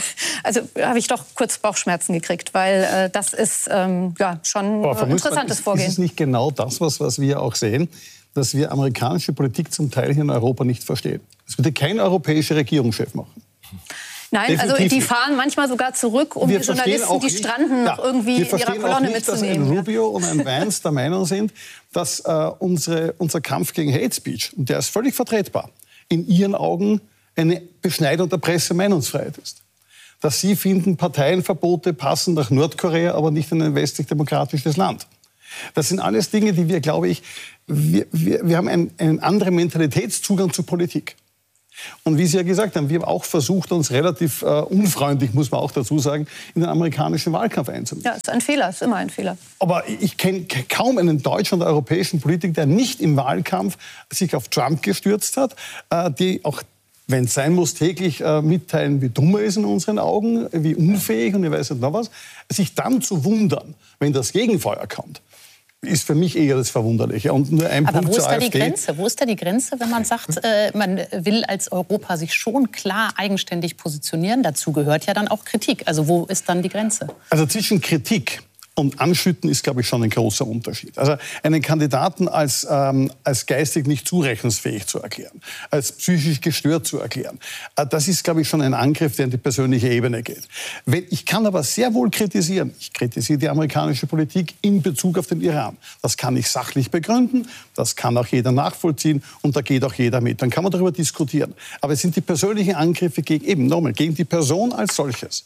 habe ich doch kurz Bauchschmerzen gekriegt, weil das ist schon ein interessantes Vorgehen. Ist es nicht genau das, was wir auch sehen, dass wir amerikanische Politik zum Teil hier in Europa nicht verstehen? Das würde kein europäischer Regierungschef machen. Nein, Definitiv also die nicht. fahren manchmal sogar zurück, um Wir die Journalisten, die stranden, noch irgendwie in ihrer Kolonne mitzunehmen. Dass ein Rubio und ein Vance der Meinung sind, dass unser Kampf gegen Hate Speech, und der ist völlig vertretbar, in ihren Augen eine Beschneidung der Presse-Meinungsfreiheit ist. Dass sie finden, Parteienverbote passen nach Nordkorea, aber nicht in ein westlich-demokratisches Land. Das sind alles Dinge, die wir, glaube ich, wir haben einen anderen Mentalitätszugang zur Politik. Und wie Sie ja gesagt haben, wir haben auch versucht, uns relativ unfreundlich, muss man auch dazu sagen, in den amerikanischen Wahlkampf einzumischen. Ja, ist ein Fehler, ist immer ein Fehler. Aber ich kenne kaum einen deutschen oder europäischen Politiker, der nicht im Wahlkampf sich auf Trump gestürzt hat, die auch, wenn es sein muss, täglich mitteilen, wie dumm er ist in unseren Augen, wie unfähig und ich weiß nicht noch was. Sich dann zu wundern, wenn das Gegenfeuer kommt, ist für mich eher das Verwunderliche. Und nur ein Aber Punkt wo ist zur da AfD. die Grenze? Wo ist da die Grenze, wenn man sagt, man will als Europa sich schon klar eigenständig positionieren? Dazu gehört ja dann auch Kritik. Also wo ist dann die Grenze? Also zwischen Kritik und Anschütten ist, glaube ich, schon ein großer Unterschied. Also einen Kandidaten als geistig nicht zurechnungsfähig zu erklären, als psychisch gestört zu erklären, das ist, glaube ich, schon ein Angriff, der in die persönliche Ebene geht. Ich kann aber sehr wohl kritisieren. Ich kritisiere die amerikanische Politik in Bezug auf den Iran. Das kann ich sachlich begründen, das kann auch jeder nachvollziehen und da geht auch jeder mit. Dann kann man darüber diskutieren. Aber es sind die persönlichen Angriffe gegen die Person als solches.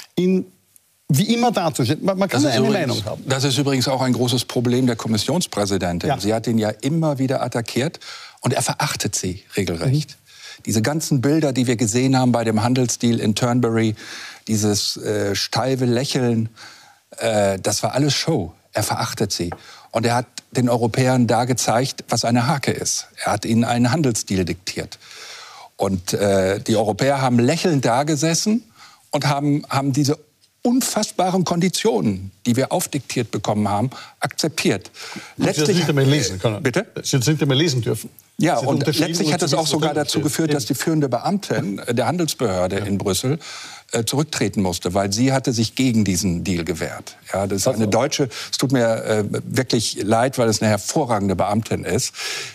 Wie immer dazustehen. Man kann eine Meinung haben. Das ist übrigens auch ein großes Problem der Kommissionspräsidentin. Ja. Sie hat ihn ja immer wieder attackiert und er verachtet sie regelrecht. Diese ganzen Bilder, die wir gesehen haben bei dem Handelsdeal in Turnberry, dieses steife Lächeln, das war alles Show. Er verachtet sie. Und er hat den Europäern da gezeigt, was eine Hake ist. Er hat ihnen einen Handelsdeal diktiert. Und die Europäer haben lächelnd dagesessen und haben diese unfassbaren Konditionen, die wir aufdiktiert bekommen haben, akzeptiert. Letztlich Sie sind lesen können. Bitte? Sie sind immer lesen dürfen. Ja, und letztlich hat es auch sogar dazu geführt, dass die führende Beamtin der Handelsbehörde in Brüssel zurücktreten musste, weil sie hatte sich gegen diesen Deal gewehrt. Ja, das ist eine Deutsche, es tut mir wirklich leid, weil es eine hervorragende Beamtin ist.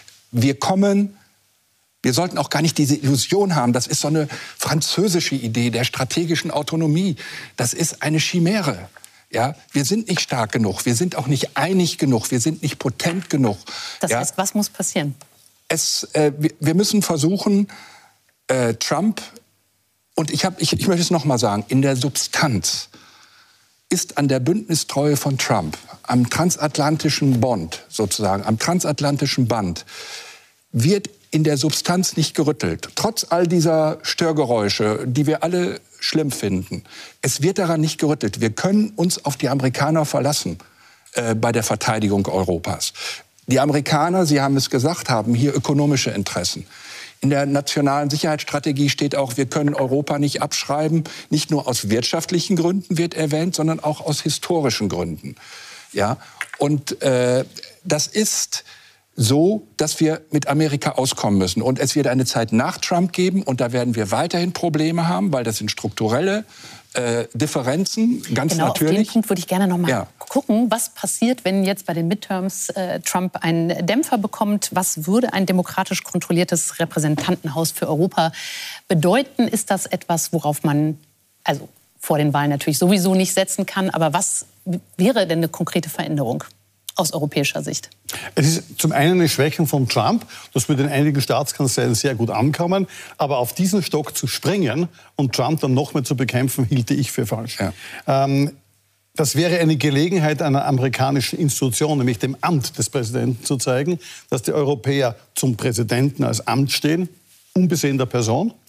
Wir sollten auch gar nicht diese Illusion haben, das ist so eine französische Idee der strategischen Autonomie. Das ist eine Chimäre. Ja, wir sind nicht stark genug, wir sind auch nicht einig genug, wir sind nicht potent genug. Das heißt, was muss passieren? Wir müssen versuchen, Trump, und ich möchte es noch mal sagen, in der Substanz ist an der Bündnistreue von Trump, am transatlantischen Bond sozusagen, am transatlantischen Band, wird in der Substanz nicht gerüttelt. Trotz all dieser Störgeräusche, die wir alle schlimm finden. Es wird daran nicht gerüttelt. Wir können uns auf die Amerikaner verlassen bei der Verteidigung Europas. Die Amerikaner, Sie haben es gesagt, haben hier ökonomische Interessen. In der nationalen Sicherheitsstrategie steht auch, wir können Europa nicht abschreiben. Nicht nur aus wirtschaftlichen Gründen wird erwähnt, sondern auch aus historischen Gründen. Ja? Und das ist so, dass wir mit Amerika auskommen müssen. Und es wird eine Zeit nach Trump geben und da werden wir weiterhin Probleme haben, weil das sind strukturelle Differenzen, ganz genau, natürlich. Auf den Punkt würde ich gerne noch mal gucken, was passiert, wenn jetzt bei den Midterms Trump einen Dämpfer bekommt. Was würde ein demokratisch kontrolliertes Repräsentantenhaus für Europa bedeuten? Ist das etwas, worauf man also vor den Wahlen natürlich sowieso nicht setzen kann? Aber was wäre denn eine konkrete Veränderung aus europäischer Sicht? Es ist zum einen eine Schwächung von Trump, das würde in einigen Staatskanzleien sehr gut ankommen, aber auf diesen Stock zu springen und Trump dann noch mehr zu bekämpfen, hielte ich für falsch. Ja. Das wäre eine Gelegenheit einer amerikanischen Institution, nämlich dem Amt des Präsidenten, zu zeigen, dass die Europäer zum Präsidenten als Amt stehen, unbesehen der Person,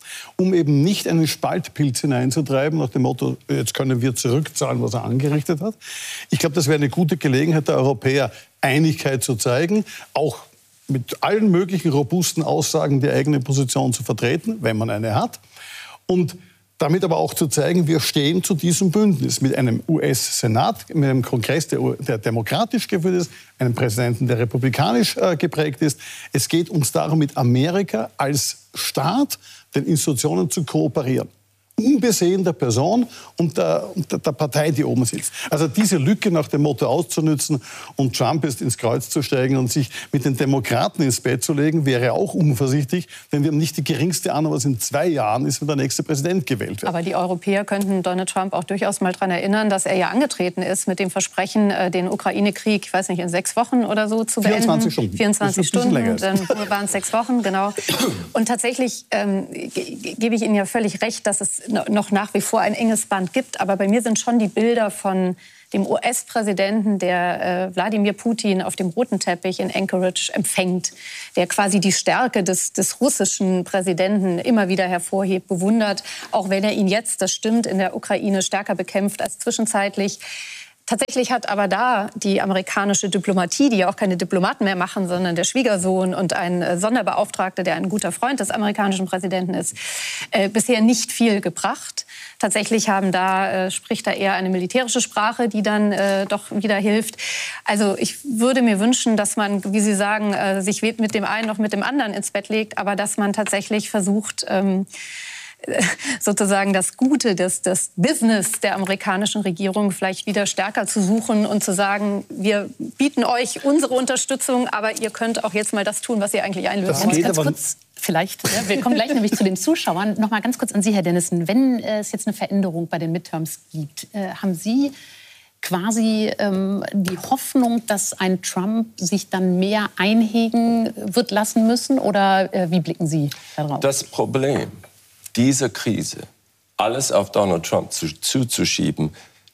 um eben nicht einen Spaltpilz hineinzutreiben, nach dem Motto, jetzt können wir zurückzahlen, was er angerichtet hat. Ich glaube, das wäre eine gute Gelegenheit der Europäer, Einigkeit zu zeigen, auch mit allen möglichen robusten Aussagen die eigene Position zu vertreten, wenn man eine hat. Und damit aber auch zu zeigen, wir stehen zu diesem Bündnis mit einem US-Senat, mit einem Kongress, der demokratisch geführt ist, einem Präsidenten, der republikanisch geprägt ist. Es geht uns darum, mit Amerika als Staat, den Institutionen zu kooperieren. Unbesehen der Person und der Partei, die oben sitzt. Also diese Lücke nach dem Motto auszunützen und Trump ist ins Kreuz zu steigen und sich mit den Demokraten ins Bett zu legen, wäre auch unvorsichtig, denn wir haben nicht die geringste Ahnung, was in 2 Jahren ist, wenn der nächste Präsident gewählt wird. Aber die Europäer könnten Donald Trump auch durchaus mal daran erinnern, dass er ja angetreten ist mit dem Versprechen, den Ukraine-Krieg, ich weiß nicht, in 6 Wochen oder so zu beenden. 24 Stunden. 24 Stunden, dann waren es 6 Wochen, genau. Und tatsächlich gebe ich Ihnen ja völlig recht, dass es noch nach wie vor ein enges Band gibt. Aber bei mir sind schon die Bilder von dem US-Präsidenten, der Wladimir Putin auf dem roten Teppich in Anchorage empfängt, der quasi die Stärke des russischen Präsidenten immer wieder hervorhebt, bewundert, auch wenn er ihn jetzt, das stimmt, in der Ukraine stärker bekämpft als zwischenzeitlich. Tatsächlich hat aber da die amerikanische Diplomatie, die ja auch keine Diplomaten mehr machen, sondern der Schwiegersohn und ein Sonderbeauftragter, der ein guter Freund des amerikanischen Präsidenten ist, bisher nicht viel gebracht. Tatsächlich spricht da eher eine militärische Sprache, die dann doch wieder hilft. Also ich würde mir wünschen, dass man, wie Sie sagen, sich mit dem einen noch mit dem anderen ins Bett legt, aber dass man tatsächlich versucht, sozusagen das Gute, das Business der amerikanischen Regierung vielleicht wieder stärker zu suchen und zu sagen, wir bieten euch unsere Unterstützung, aber ihr könnt auch jetzt mal das tun, was ihr eigentlich einlösen wollt. Ganz kurz, vielleicht, wir kommen gleich nämlich zu den Zuschauern. Noch mal ganz kurz an Sie, Herr Dennissen. Wenn es jetzt eine Veränderung bei den Midterms gibt, haben Sie quasi die Hoffnung, dass ein Trump sich dann mehr einhegen wird lassen müssen? Oder wie blicken Sie darauf? Das Problem, diese Krise, alles auf Donald Trump zuzuschieben,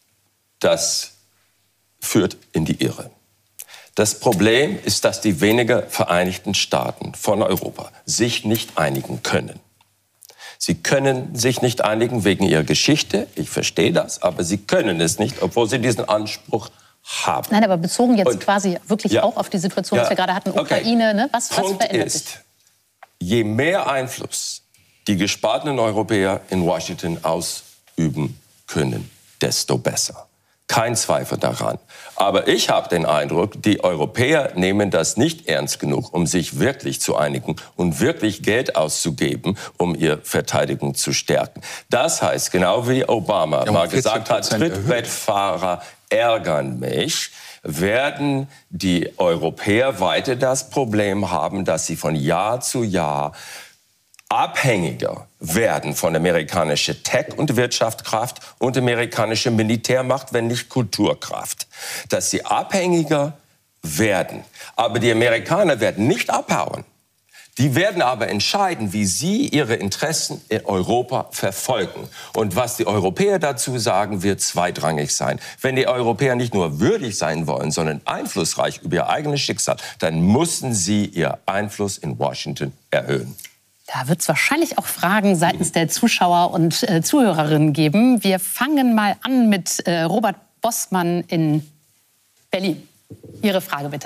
das führt in die Irre. Das Problem ist, dass die weniger Vereinigten Staaten von Europa sich nicht einigen können. Sie können sich nicht einigen wegen ihrer Geschichte, ich verstehe das, aber sie können es nicht, obwohl sie diesen Anspruch haben. Nein, aber bezogen jetzt quasi wirklich auch auf die Situation, die wir gerade hatten, Ukraine, ne? Was Punkt verändert ist, sich? je mehr Einfluss die gespaltenen Europäer in Washington ausüben können, desto besser. Kein Zweifel daran. Aber ich habe den Eindruck, die Europäer nehmen das nicht ernst genug, um sich wirklich zu einigen und wirklich Geld auszugeben, um ihre Verteidigung zu stärken. Das heißt, genau wie Obama mal gesagt hat, Trittbrettfahrer ärgern mich, werden die Europäer weiter das Problem haben, dass sie von Jahr zu Jahr abhängiger werden von amerikanischer Tech- und Wirtschaftskraft und amerikanischer Militärmacht, wenn nicht Kulturkraft. Dass sie abhängiger werden. Aber die Amerikaner werden nicht abhauen. Die werden aber entscheiden, wie sie ihre Interessen in Europa verfolgen. Und was die Europäer dazu sagen, wird zweitrangig sein. Wenn die Europäer nicht nur würdig sein wollen, sondern einflussreich über ihr eigenes Schicksal, dann müssen sie ihren Einfluss in Washington erhöhen. Da wird es wahrscheinlich auch Fragen seitens der Zuschauer und Zuhörerinnen geben. Wir fangen mal an mit Robert Bossmann in Berlin. Ihre Frage bitte.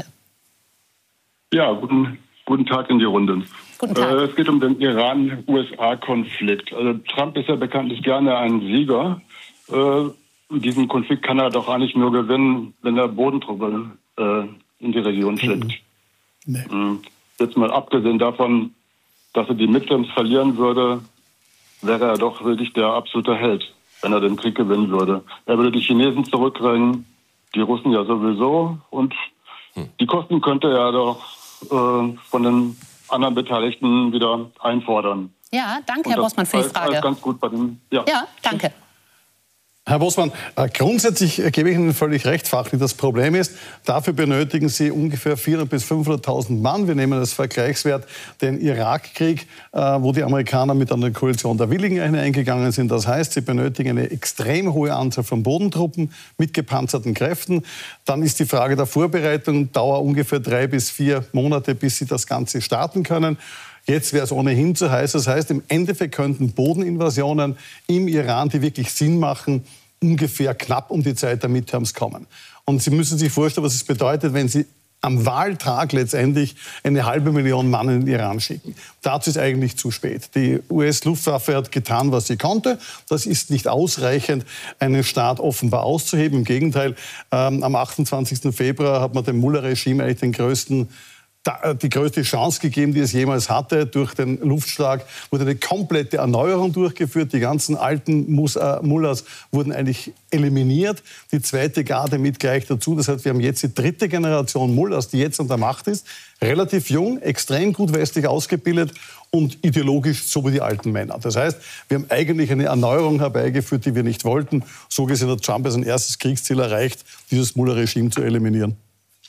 Ja, guten Tag in die Runde. Guten Tag. Es geht um den Iran-USA-Konflikt. Also Trump ist ja bekanntlich gerne ein Sieger. Diesen Konflikt kann er doch eigentlich nur gewinnen, wenn er Bodentruppen in die Region schickt. Nee. Jetzt mal abgesehen davon, dass er die Midterms verlieren würde, wäre er doch wirklich der absolute Held, wenn er den Krieg gewinnen würde. Er würde die Chinesen zurückdrängen, die Russen ja sowieso, und die Kosten könnte er doch von den anderen Beteiligten wieder einfordern. Ja, danke, Herr Bossmann, für die Frage. Alles ganz gut bei dem, ja, danke. Herr Bossmann, grundsätzlich gebe ich Ihnen völlig recht, fachlich. Das Problem ist, dafür benötigen Sie ungefähr 400.000 bis 500.000 Mann. Wir nehmen als Vergleichswert den Irakkrieg, wo die Amerikaner mit einer Koalition der Willigen hineingegangen sind. Das heißt, sie benötigen eine extrem hohe Anzahl von Bodentruppen mit gepanzerten Kräften. Dann ist die Frage der Vorbereitung, dauert ungefähr 3 bis 4 Monate, bis sie das Ganze starten können. Jetzt wäre es ohnehin zu heiß. Das heißt, im Endeffekt könnten Bodeninvasionen im Iran, die wirklich Sinn machen, ungefähr knapp um die Zeit der Midterms kommen. Und Sie müssen sich vorstellen, was es bedeutet, wenn Sie am Wahltag letztendlich 500.000 Mann in den Iran schicken. Dazu ist eigentlich zu spät. Die US-Luftwaffe hat getan, was sie konnte. Das ist nicht ausreichend, einen Staat offenbar auszuheben. Im Gegenteil, am 28. Februar hat man dem Mullah-Regime eigentlich die größte Chance gegeben, die es jemals hatte. Durch den Luftschlag wurde eine komplette Erneuerung durchgeführt. Die ganzen alten Mullahs wurden eigentlich eliminiert. Die zweite Garde mit gleich dazu. Das heißt, wir haben jetzt die dritte Generation Mullahs, die jetzt an der Macht ist. Relativ jung, extrem gut westlich ausgebildet und ideologisch so wie die alten Männer. Das heißt, wir haben eigentlich eine Erneuerung herbeigeführt, die wir nicht wollten. So gesehen hat Trump als ein erstes Kriegsziel erreicht, dieses Mullah-Regime zu eliminieren.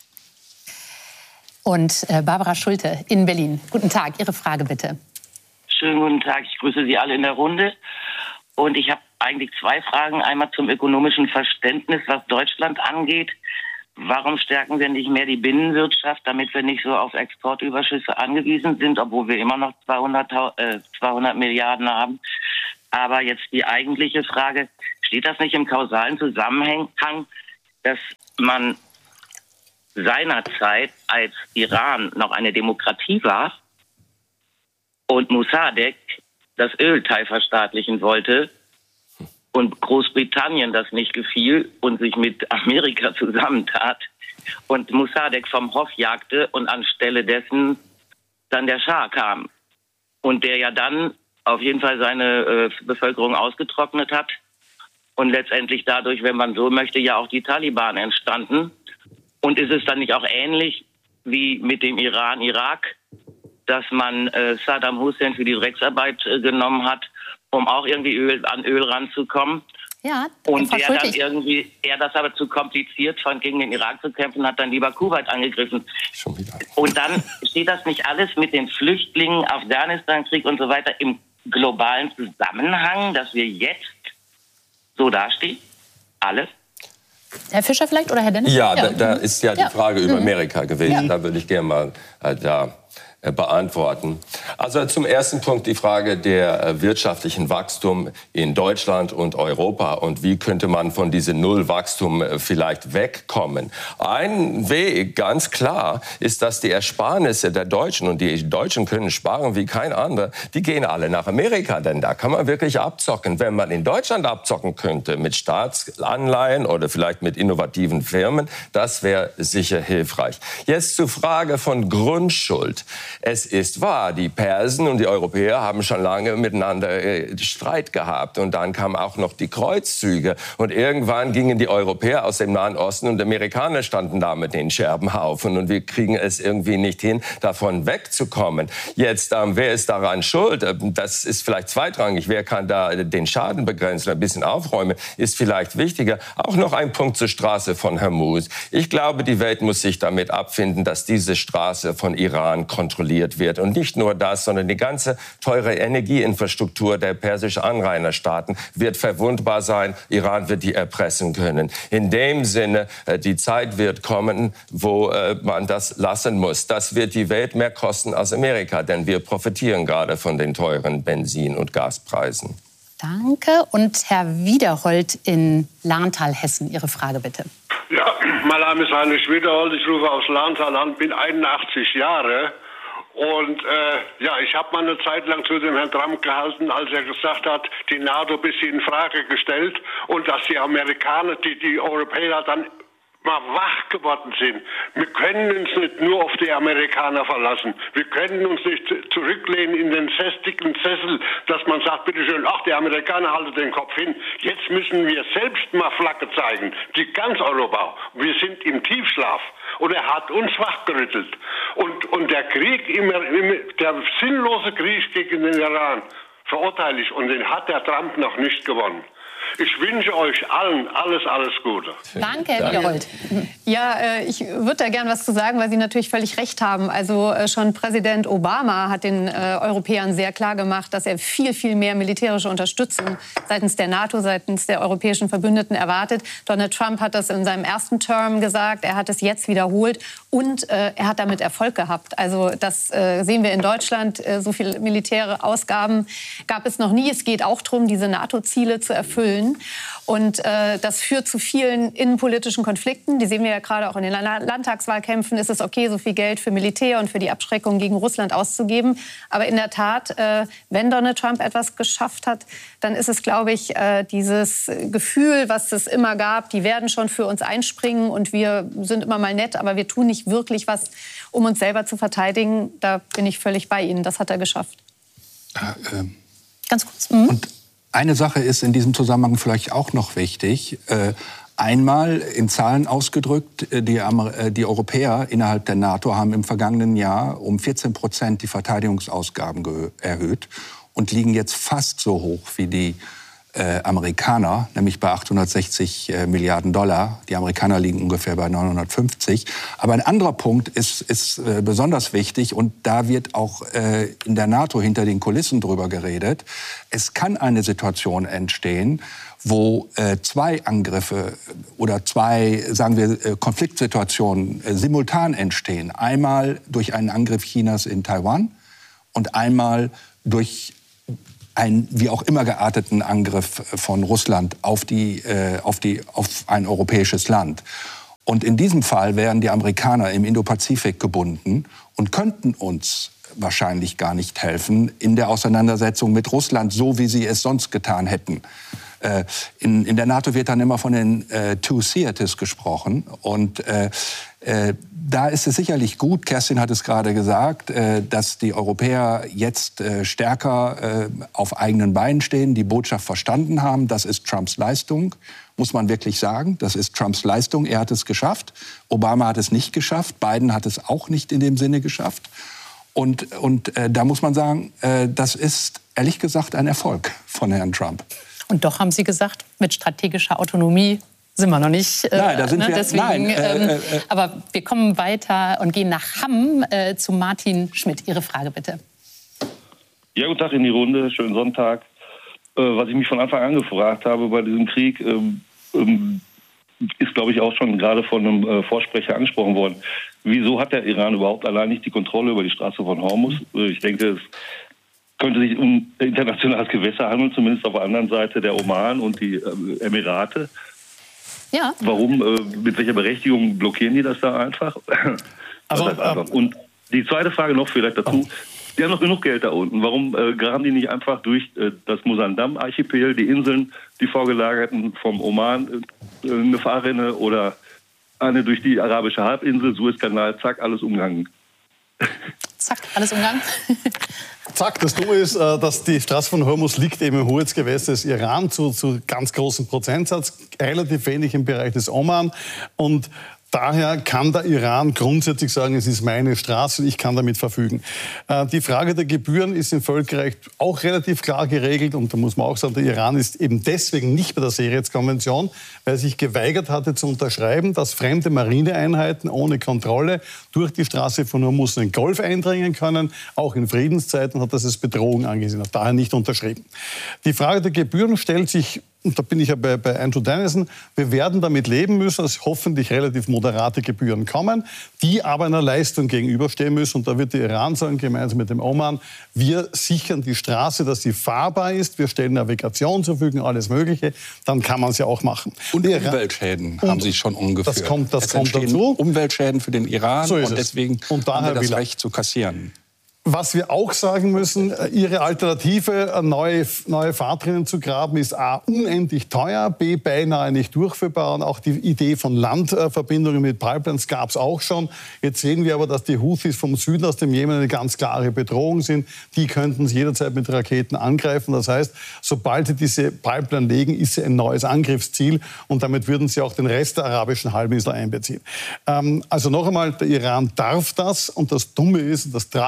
Und Barbara Schulte in Berlin. Guten Tag, Ihre Frage bitte. Schönen guten Tag, ich grüße Sie alle in der Runde. Und ich habe eigentlich zwei Fragen. Einmal zum ökonomischen Verständnis, was Deutschland angeht. Warum stärken wir nicht mehr die Binnenwirtschaft, damit wir nicht so auf Exportüberschüsse angewiesen sind, obwohl wir immer noch 200 Milliarden haben? Aber jetzt die eigentliche Frage, steht das nicht im kausalen Zusammenhang, dass man seinerzeit, als Iran noch eine Demokratie war und Mossadegh das Ölteil verstaatlichen wollte und Großbritannien das nicht gefiel und sich mit Amerika zusammentat und Mossadegh vom Hof jagte und anstelle dessen dann der Schah kam und der ja dann auf jeden Fall seine Bevölkerung ausgetrocknet hat und letztendlich dadurch, wenn man so möchte, ja auch die Taliban entstanden. Und ist es dann nicht auch ähnlich wie mit dem Iran-Irak, dass man Saddam Hussein für die Drecksarbeit genommen hat, um auch irgendwie an Öl ranzukommen? Ja, und er das aber zu kompliziert fand, gegen den Irak zu kämpfen, hat dann lieber Kuwait angegriffen. Schon wieder. Und dann steht das nicht alles mit den Flüchtlingen, Afghanistan-Krieg und so weiter im globalen Zusammenhang, dass wir jetzt so dastehen? Alle? Herr Fischer vielleicht oder Herr Dennis? Ja, da ist ja die Frage über Amerika gewesen. Ja. Da würde ich gerne mal beantworten. Also zum ersten Punkt die Frage der wirtschaftlichen Wachstum in Deutschland und Europa und wie könnte man von diesem Nullwachstum vielleicht wegkommen. Ein Weg, ganz klar, ist, dass die Ersparnisse der Deutschen, und die Deutschen können sparen wie kein anderer, die gehen alle nach Amerika, denn da kann man wirklich abzocken. Wenn man in Deutschland abzocken könnte mit Staatsanleihen oder vielleicht mit innovativen Firmen, das wäre sicher hilfreich. Jetzt zur Frage von Grundschuld. Es ist wahr, die Persen und die Europäer haben schon lange miteinander Streit gehabt. Und dann kamen auch noch die Kreuzzüge. Und irgendwann gingen die Europäer aus dem Nahen Osten und die Amerikaner standen da mit den Scherbenhaufen. Und wir kriegen es irgendwie nicht hin, davon wegzukommen. Jetzt, wer ist daran schuld? Das ist vielleicht zweitrangig. Wer kann da den Schaden begrenzen, ein bisschen aufräumen, ist vielleicht wichtiger. Auch noch ein Punkt zur Straße von Hormuz. Ich glaube, die Welt muss sich damit abfinden, dass diese Straße von Iran kontrolliert wird. Und nicht nur das, sondern die ganze teure Energieinfrastruktur der persischen Anrainerstaaten wird verwundbar sein. Iran wird die erpressen können. In dem Sinne, die Zeit wird kommen, wo man das lassen muss. Das wird die Welt mehr kosten als Amerika, denn wir profitieren gerade von den teuren Benzin- und Gaspreisen. Danke. Und Herr Wiederhold in Lahntal, Hessen, Ihre Frage bitte. Ja, mein Name ist Heinrich Wiederhold, ich rufe aus Lahntal an, bin 81 Jahre. Und ich habe mal eine Zeit lang zu dem Herrn Trump gehalten, als er gesagt hat, die NATO ein bisschen in Frage gestellt und dass die Amerikaner, die Europäer dann mal wach geworden sind. Wir können uns nicht nur auf die Amerikaner verlassen. Wir können uns nicht zurücklehnen in den festigen Sessel, dass man sagt, bitteschön, ach, die Amerikaner halten den Kopf hin. Jetzt müssen wir selbst mal Flagge zeigen, die ganz Europa. Wir sind im Tiefschlaf. Und er hat uns wachgerüttelt. Und der Krieg, der sinnlose Krieg gegen den Iran, verurteile ich. Und den hat der Trump noch nicht gewonnen. Ich wünsche euch allen alles Gute. Danke, Herr Wiederhold. Ja, ich würde da gern was zu sagen, weil Sie natürlich völlig recht haben. Also schon Präsident Obama hat den Europäern sehr klar gemacht, dass er viel, viel mehr militärische Unterstützung seitens der NATO, seitens der europäischen Verbündeten erwartet. Donald Trump hat das in seinem ersten Term gesagt, er hat es jetzt wiederholt und er hat damit Erfolg gehabt. Also das sehen wir in Deutschland, so viele militärische Ausgaben gab es noch nie. Es geht auch darum, diese NATO-Ziele zu erfüllen. Und das führt zu vielen innenpolitischen Konflikten. Die sehen wir ja gerade auch in den Landtagswahlkämpfen. Ist es okay, so viel Geld für Militär und für die Abschreckung gegen Russland auszugeben? Aber in der Tat, wenn Donald Trump etwas geschafft hat, dann ist es, glaube ich, dieses Gefühl, was es immer gab, die werden schon für uns einspringen und wir sind immer mal nett, aber wir tun nicht wirklich was, um uns selber zu verteidigen. Da bin ich völlig bei Ihnen. Das hat er geschafft. Ganz kurz. Und eine Sache ist in diesem Zusammenhang vielleicht auch noch wichtig. Einmal in Zahlen ausgedrückt, die Europäer innerhalb der NATO haben im vergangenen Jahr um 14% die Verteidigungsausgaben erhöht und liegen jetzt fast so hoch wie die Amerikaner, nämlich bei 860 Milliarden Dollar. Die Amerikaner liegen ungefähr bei 950. Aber ein anderer Punkt ist besonders wichtig und da wird auch in der NATO hinter den Kulissen drüber geredet. Es kann eine Situation entstehen, wo zwei Angriffe oder zwei, sagen wir, Konfliktsituationen simultan entstehen. Einmal durch einen Angriff Chinas in Taiwan und einmal durch einen wie auch immer gearteten Angriff von Russland auf ein europäisches Land. Und in diesem Fall wären die Amerikaner im Indopazifik gebunden und könnten uns wahrscheinlich gar nicht helfen in der Auseinandersetzung mit Russland, so wie sie es sonst getan hätten. In der NATO wird dann immer von den Two Theaters gesprochen. Und da ist es sicherlich gut, Kerstin hat es gerade gesagt, dass die Europäer jetzt stärker auf eigenen Beinen stehen, die Botschaft verstanden haben. Das ist Trumps Leistung, muss man wirklich sagen. Das ist Trumps Leistung. Er hat es geschafft. Obama hat es nicht geschafft. Biden hat es auch nicht in dem Sinne geschafft. Und da muss man sagen, das ist ehrlich gesagt ein Erfolg von Herrn Trump. Und doch haben Sie gesagt, mit strategischer Autonomie sind wir noch nicht. Nein, da sind wir. Deswegen, aber wir kommen weiter und gehen nach Hamm zu Martin Schmidt. Ihre Frage bitte. Ja, guten Tag in die Runde. Schönen Sonntag. Was ich mich von Anfang an gefragt habe bei diesem Krieg, ist, glaube ich, auch schon gerade von einem Vorsprecher angesprochen worden. Wieso hat der Iran überhaupt allein nicht die Kontrolle über die Straße von Hormuz? Ich denke, es könnte sich um internationales Gewässer handeln, zumindest auf der anderen Seite der Oman und die Emirate. Ja. Warum, mit welcher Berechtigung blockieren die das da einfach? Und die zweite Frage noch vielleicht dazu. Die haben noch genug Geld da unten. Warum graben die nicht einfach durch das Musandam-Archipel, die Inseln, die vorgelagerten vom Oman, eine Fahrrinne oder eine durch die arabische Halbinsel, Suezkanal, zack, alles umgangen. Zack, alles umgangen. Zack, das Dumme ist, dass die Straße von Hormuz liegt eben im Hoheitsgewässer des Iran zu ganz großem Prozentsatz, relativ wenig im Bereich des Oman. Und daher kann der Iran grundsätzlich sagen, es ist meine Straße und ich kann damit verfügen. Die Frage der Gebühren ist im Völkerrecht auch relativ klar geregelt. Und da muss man auch sagen, der Iran ist eben deswegen nicht bei der Seerechtskonvention, weil er sich geweigert hatte zu unterschreiben, dass fremde Marineeinheiten ohne Kontrolle durch die Straße von Hormuz in den Golf eindringen können. Auch in Friedenszeiten hat das als Bedrohung angesehen, hat daher nicht unterschrieben. Die Frage der Gebühren stellt sich, und da bin ich ja bei Andrew Dennison, wir werden damit leben müssen, dass hoffentlich relativ moderate Gebühren kommen, die aber einer Leistung gegenüberstehen müssen. Und da wird der Iran sagen, gemeinsam mit dem Oman, wir sichern die Straße, dass sie fahrbar ist, wir stellen Navigation zur Verfügung, alles Mögliche, dann kann man es ja auch machen. Und Umweltschäden haben Sie schon umgeführt. Das kommt dazu. Umweltschäden für den Iran so ist und deswegen haben wir das Recht zu kassieren. Was wir auch sagen müssen, Ihre Alternative, neue Fahrtrinnen zu graben, ist A, unendlich teuer, B, beinahe nicht durchführbar. Und auch die Idee von Landverbindungen mit Pipelines gab es auch schon. Jetzt sehen wir aber, dass die Houthis vom Süden aus dem Jemen eine ganz klare Bedrohung sind. Die könnten es jederzeit mit Raketen angreifen. Das heißt, sobald sie diese Pipeline legen, ist sie ein neues Angriffsziel. Und damit würden sie auch den Rest der arabischen Halbinsel einbeziehen. Also noch einmal, der Iran darf das. Und das Dumme ist, und das Tragische ist,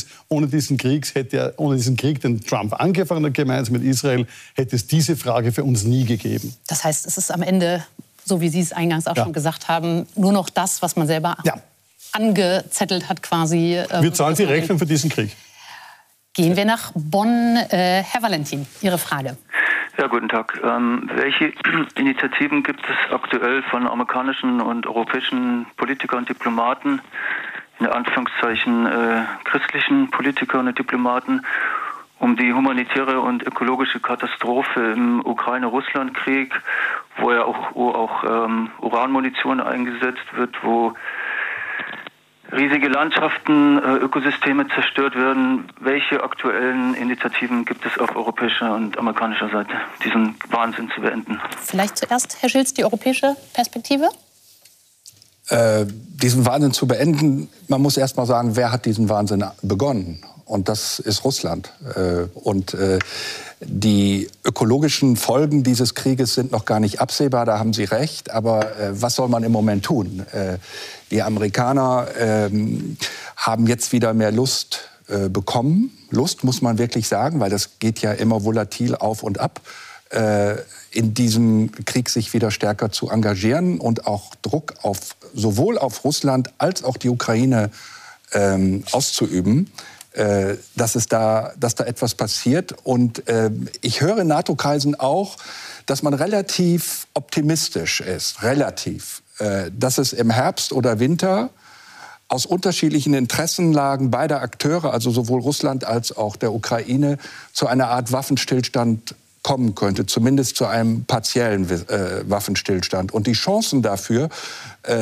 es ohne diesen Krieg, den Trump angefangen hat, gemeinsam mit Israel, hätte es diese Frage für uns nie gegeben. Das heißt, es ist am Ende, so wie Sie es eingangs auch schon gesagt haben, nur noch das, was man selber angezettelt hat quasi. Wir zahlen die Rechnung für diesen Krieg. Gehen wir nach Bonn. Herr Valentin, Ihre Frage. Ja, guten Tag. Welche Initiativen gibt es aktuell von amerikanischen und europäischen Politikern und Diplomaten, in Anführungszeichen christlichen Politikern und Diplomaten, um die humanitäre und ökologische Katastrophe im Ukraine-Russland-Krieg, wo ja auch Uranmunition eingesetzt wird, wo riesige Landschaften, Ökosysteme zerstört werden. Welche aktuellen Initiativen gibt es auf europäischer und amerikanischer Seite, diesen Wahnsinn zu beenden? Vielleicht zuerst, Herr Schilz, die europäische Perspektive? Diesen Wahnsinn zu beenden, man muss erst mal sagen, wer hat diesen Wahnsinn begonnen? Und das ist Russland. Die ökologischen Folgen dieses Krieges sind noch gar nicht absehbar, da haben Sie recht. Aber was soll man im Moment tun? Die Amerikaner haben jetzt wieder mehr Lust bekommen. Lust muss man wirklich sagen, weil das geht ja immer volatil auf und ab. In diesem Krieg sich wieder stärker zu engagieren und auch Druck sowohl auf Russland als auch die Ukraine auszuüben. Dass da etwas passiert. Und ich höre in NATO-Kreisen auch, dass man relativ optimistisch ist, dass es im Herbst oder Winter aus unterschiedlichen Interessenlagen beider Akteure, also sowohl Russland als auch der Ukraine, zu einer Art Waffenstillstand kommen könnte, zumindest zu einem partiellen Waffenstillstand. Und die Chancen dafür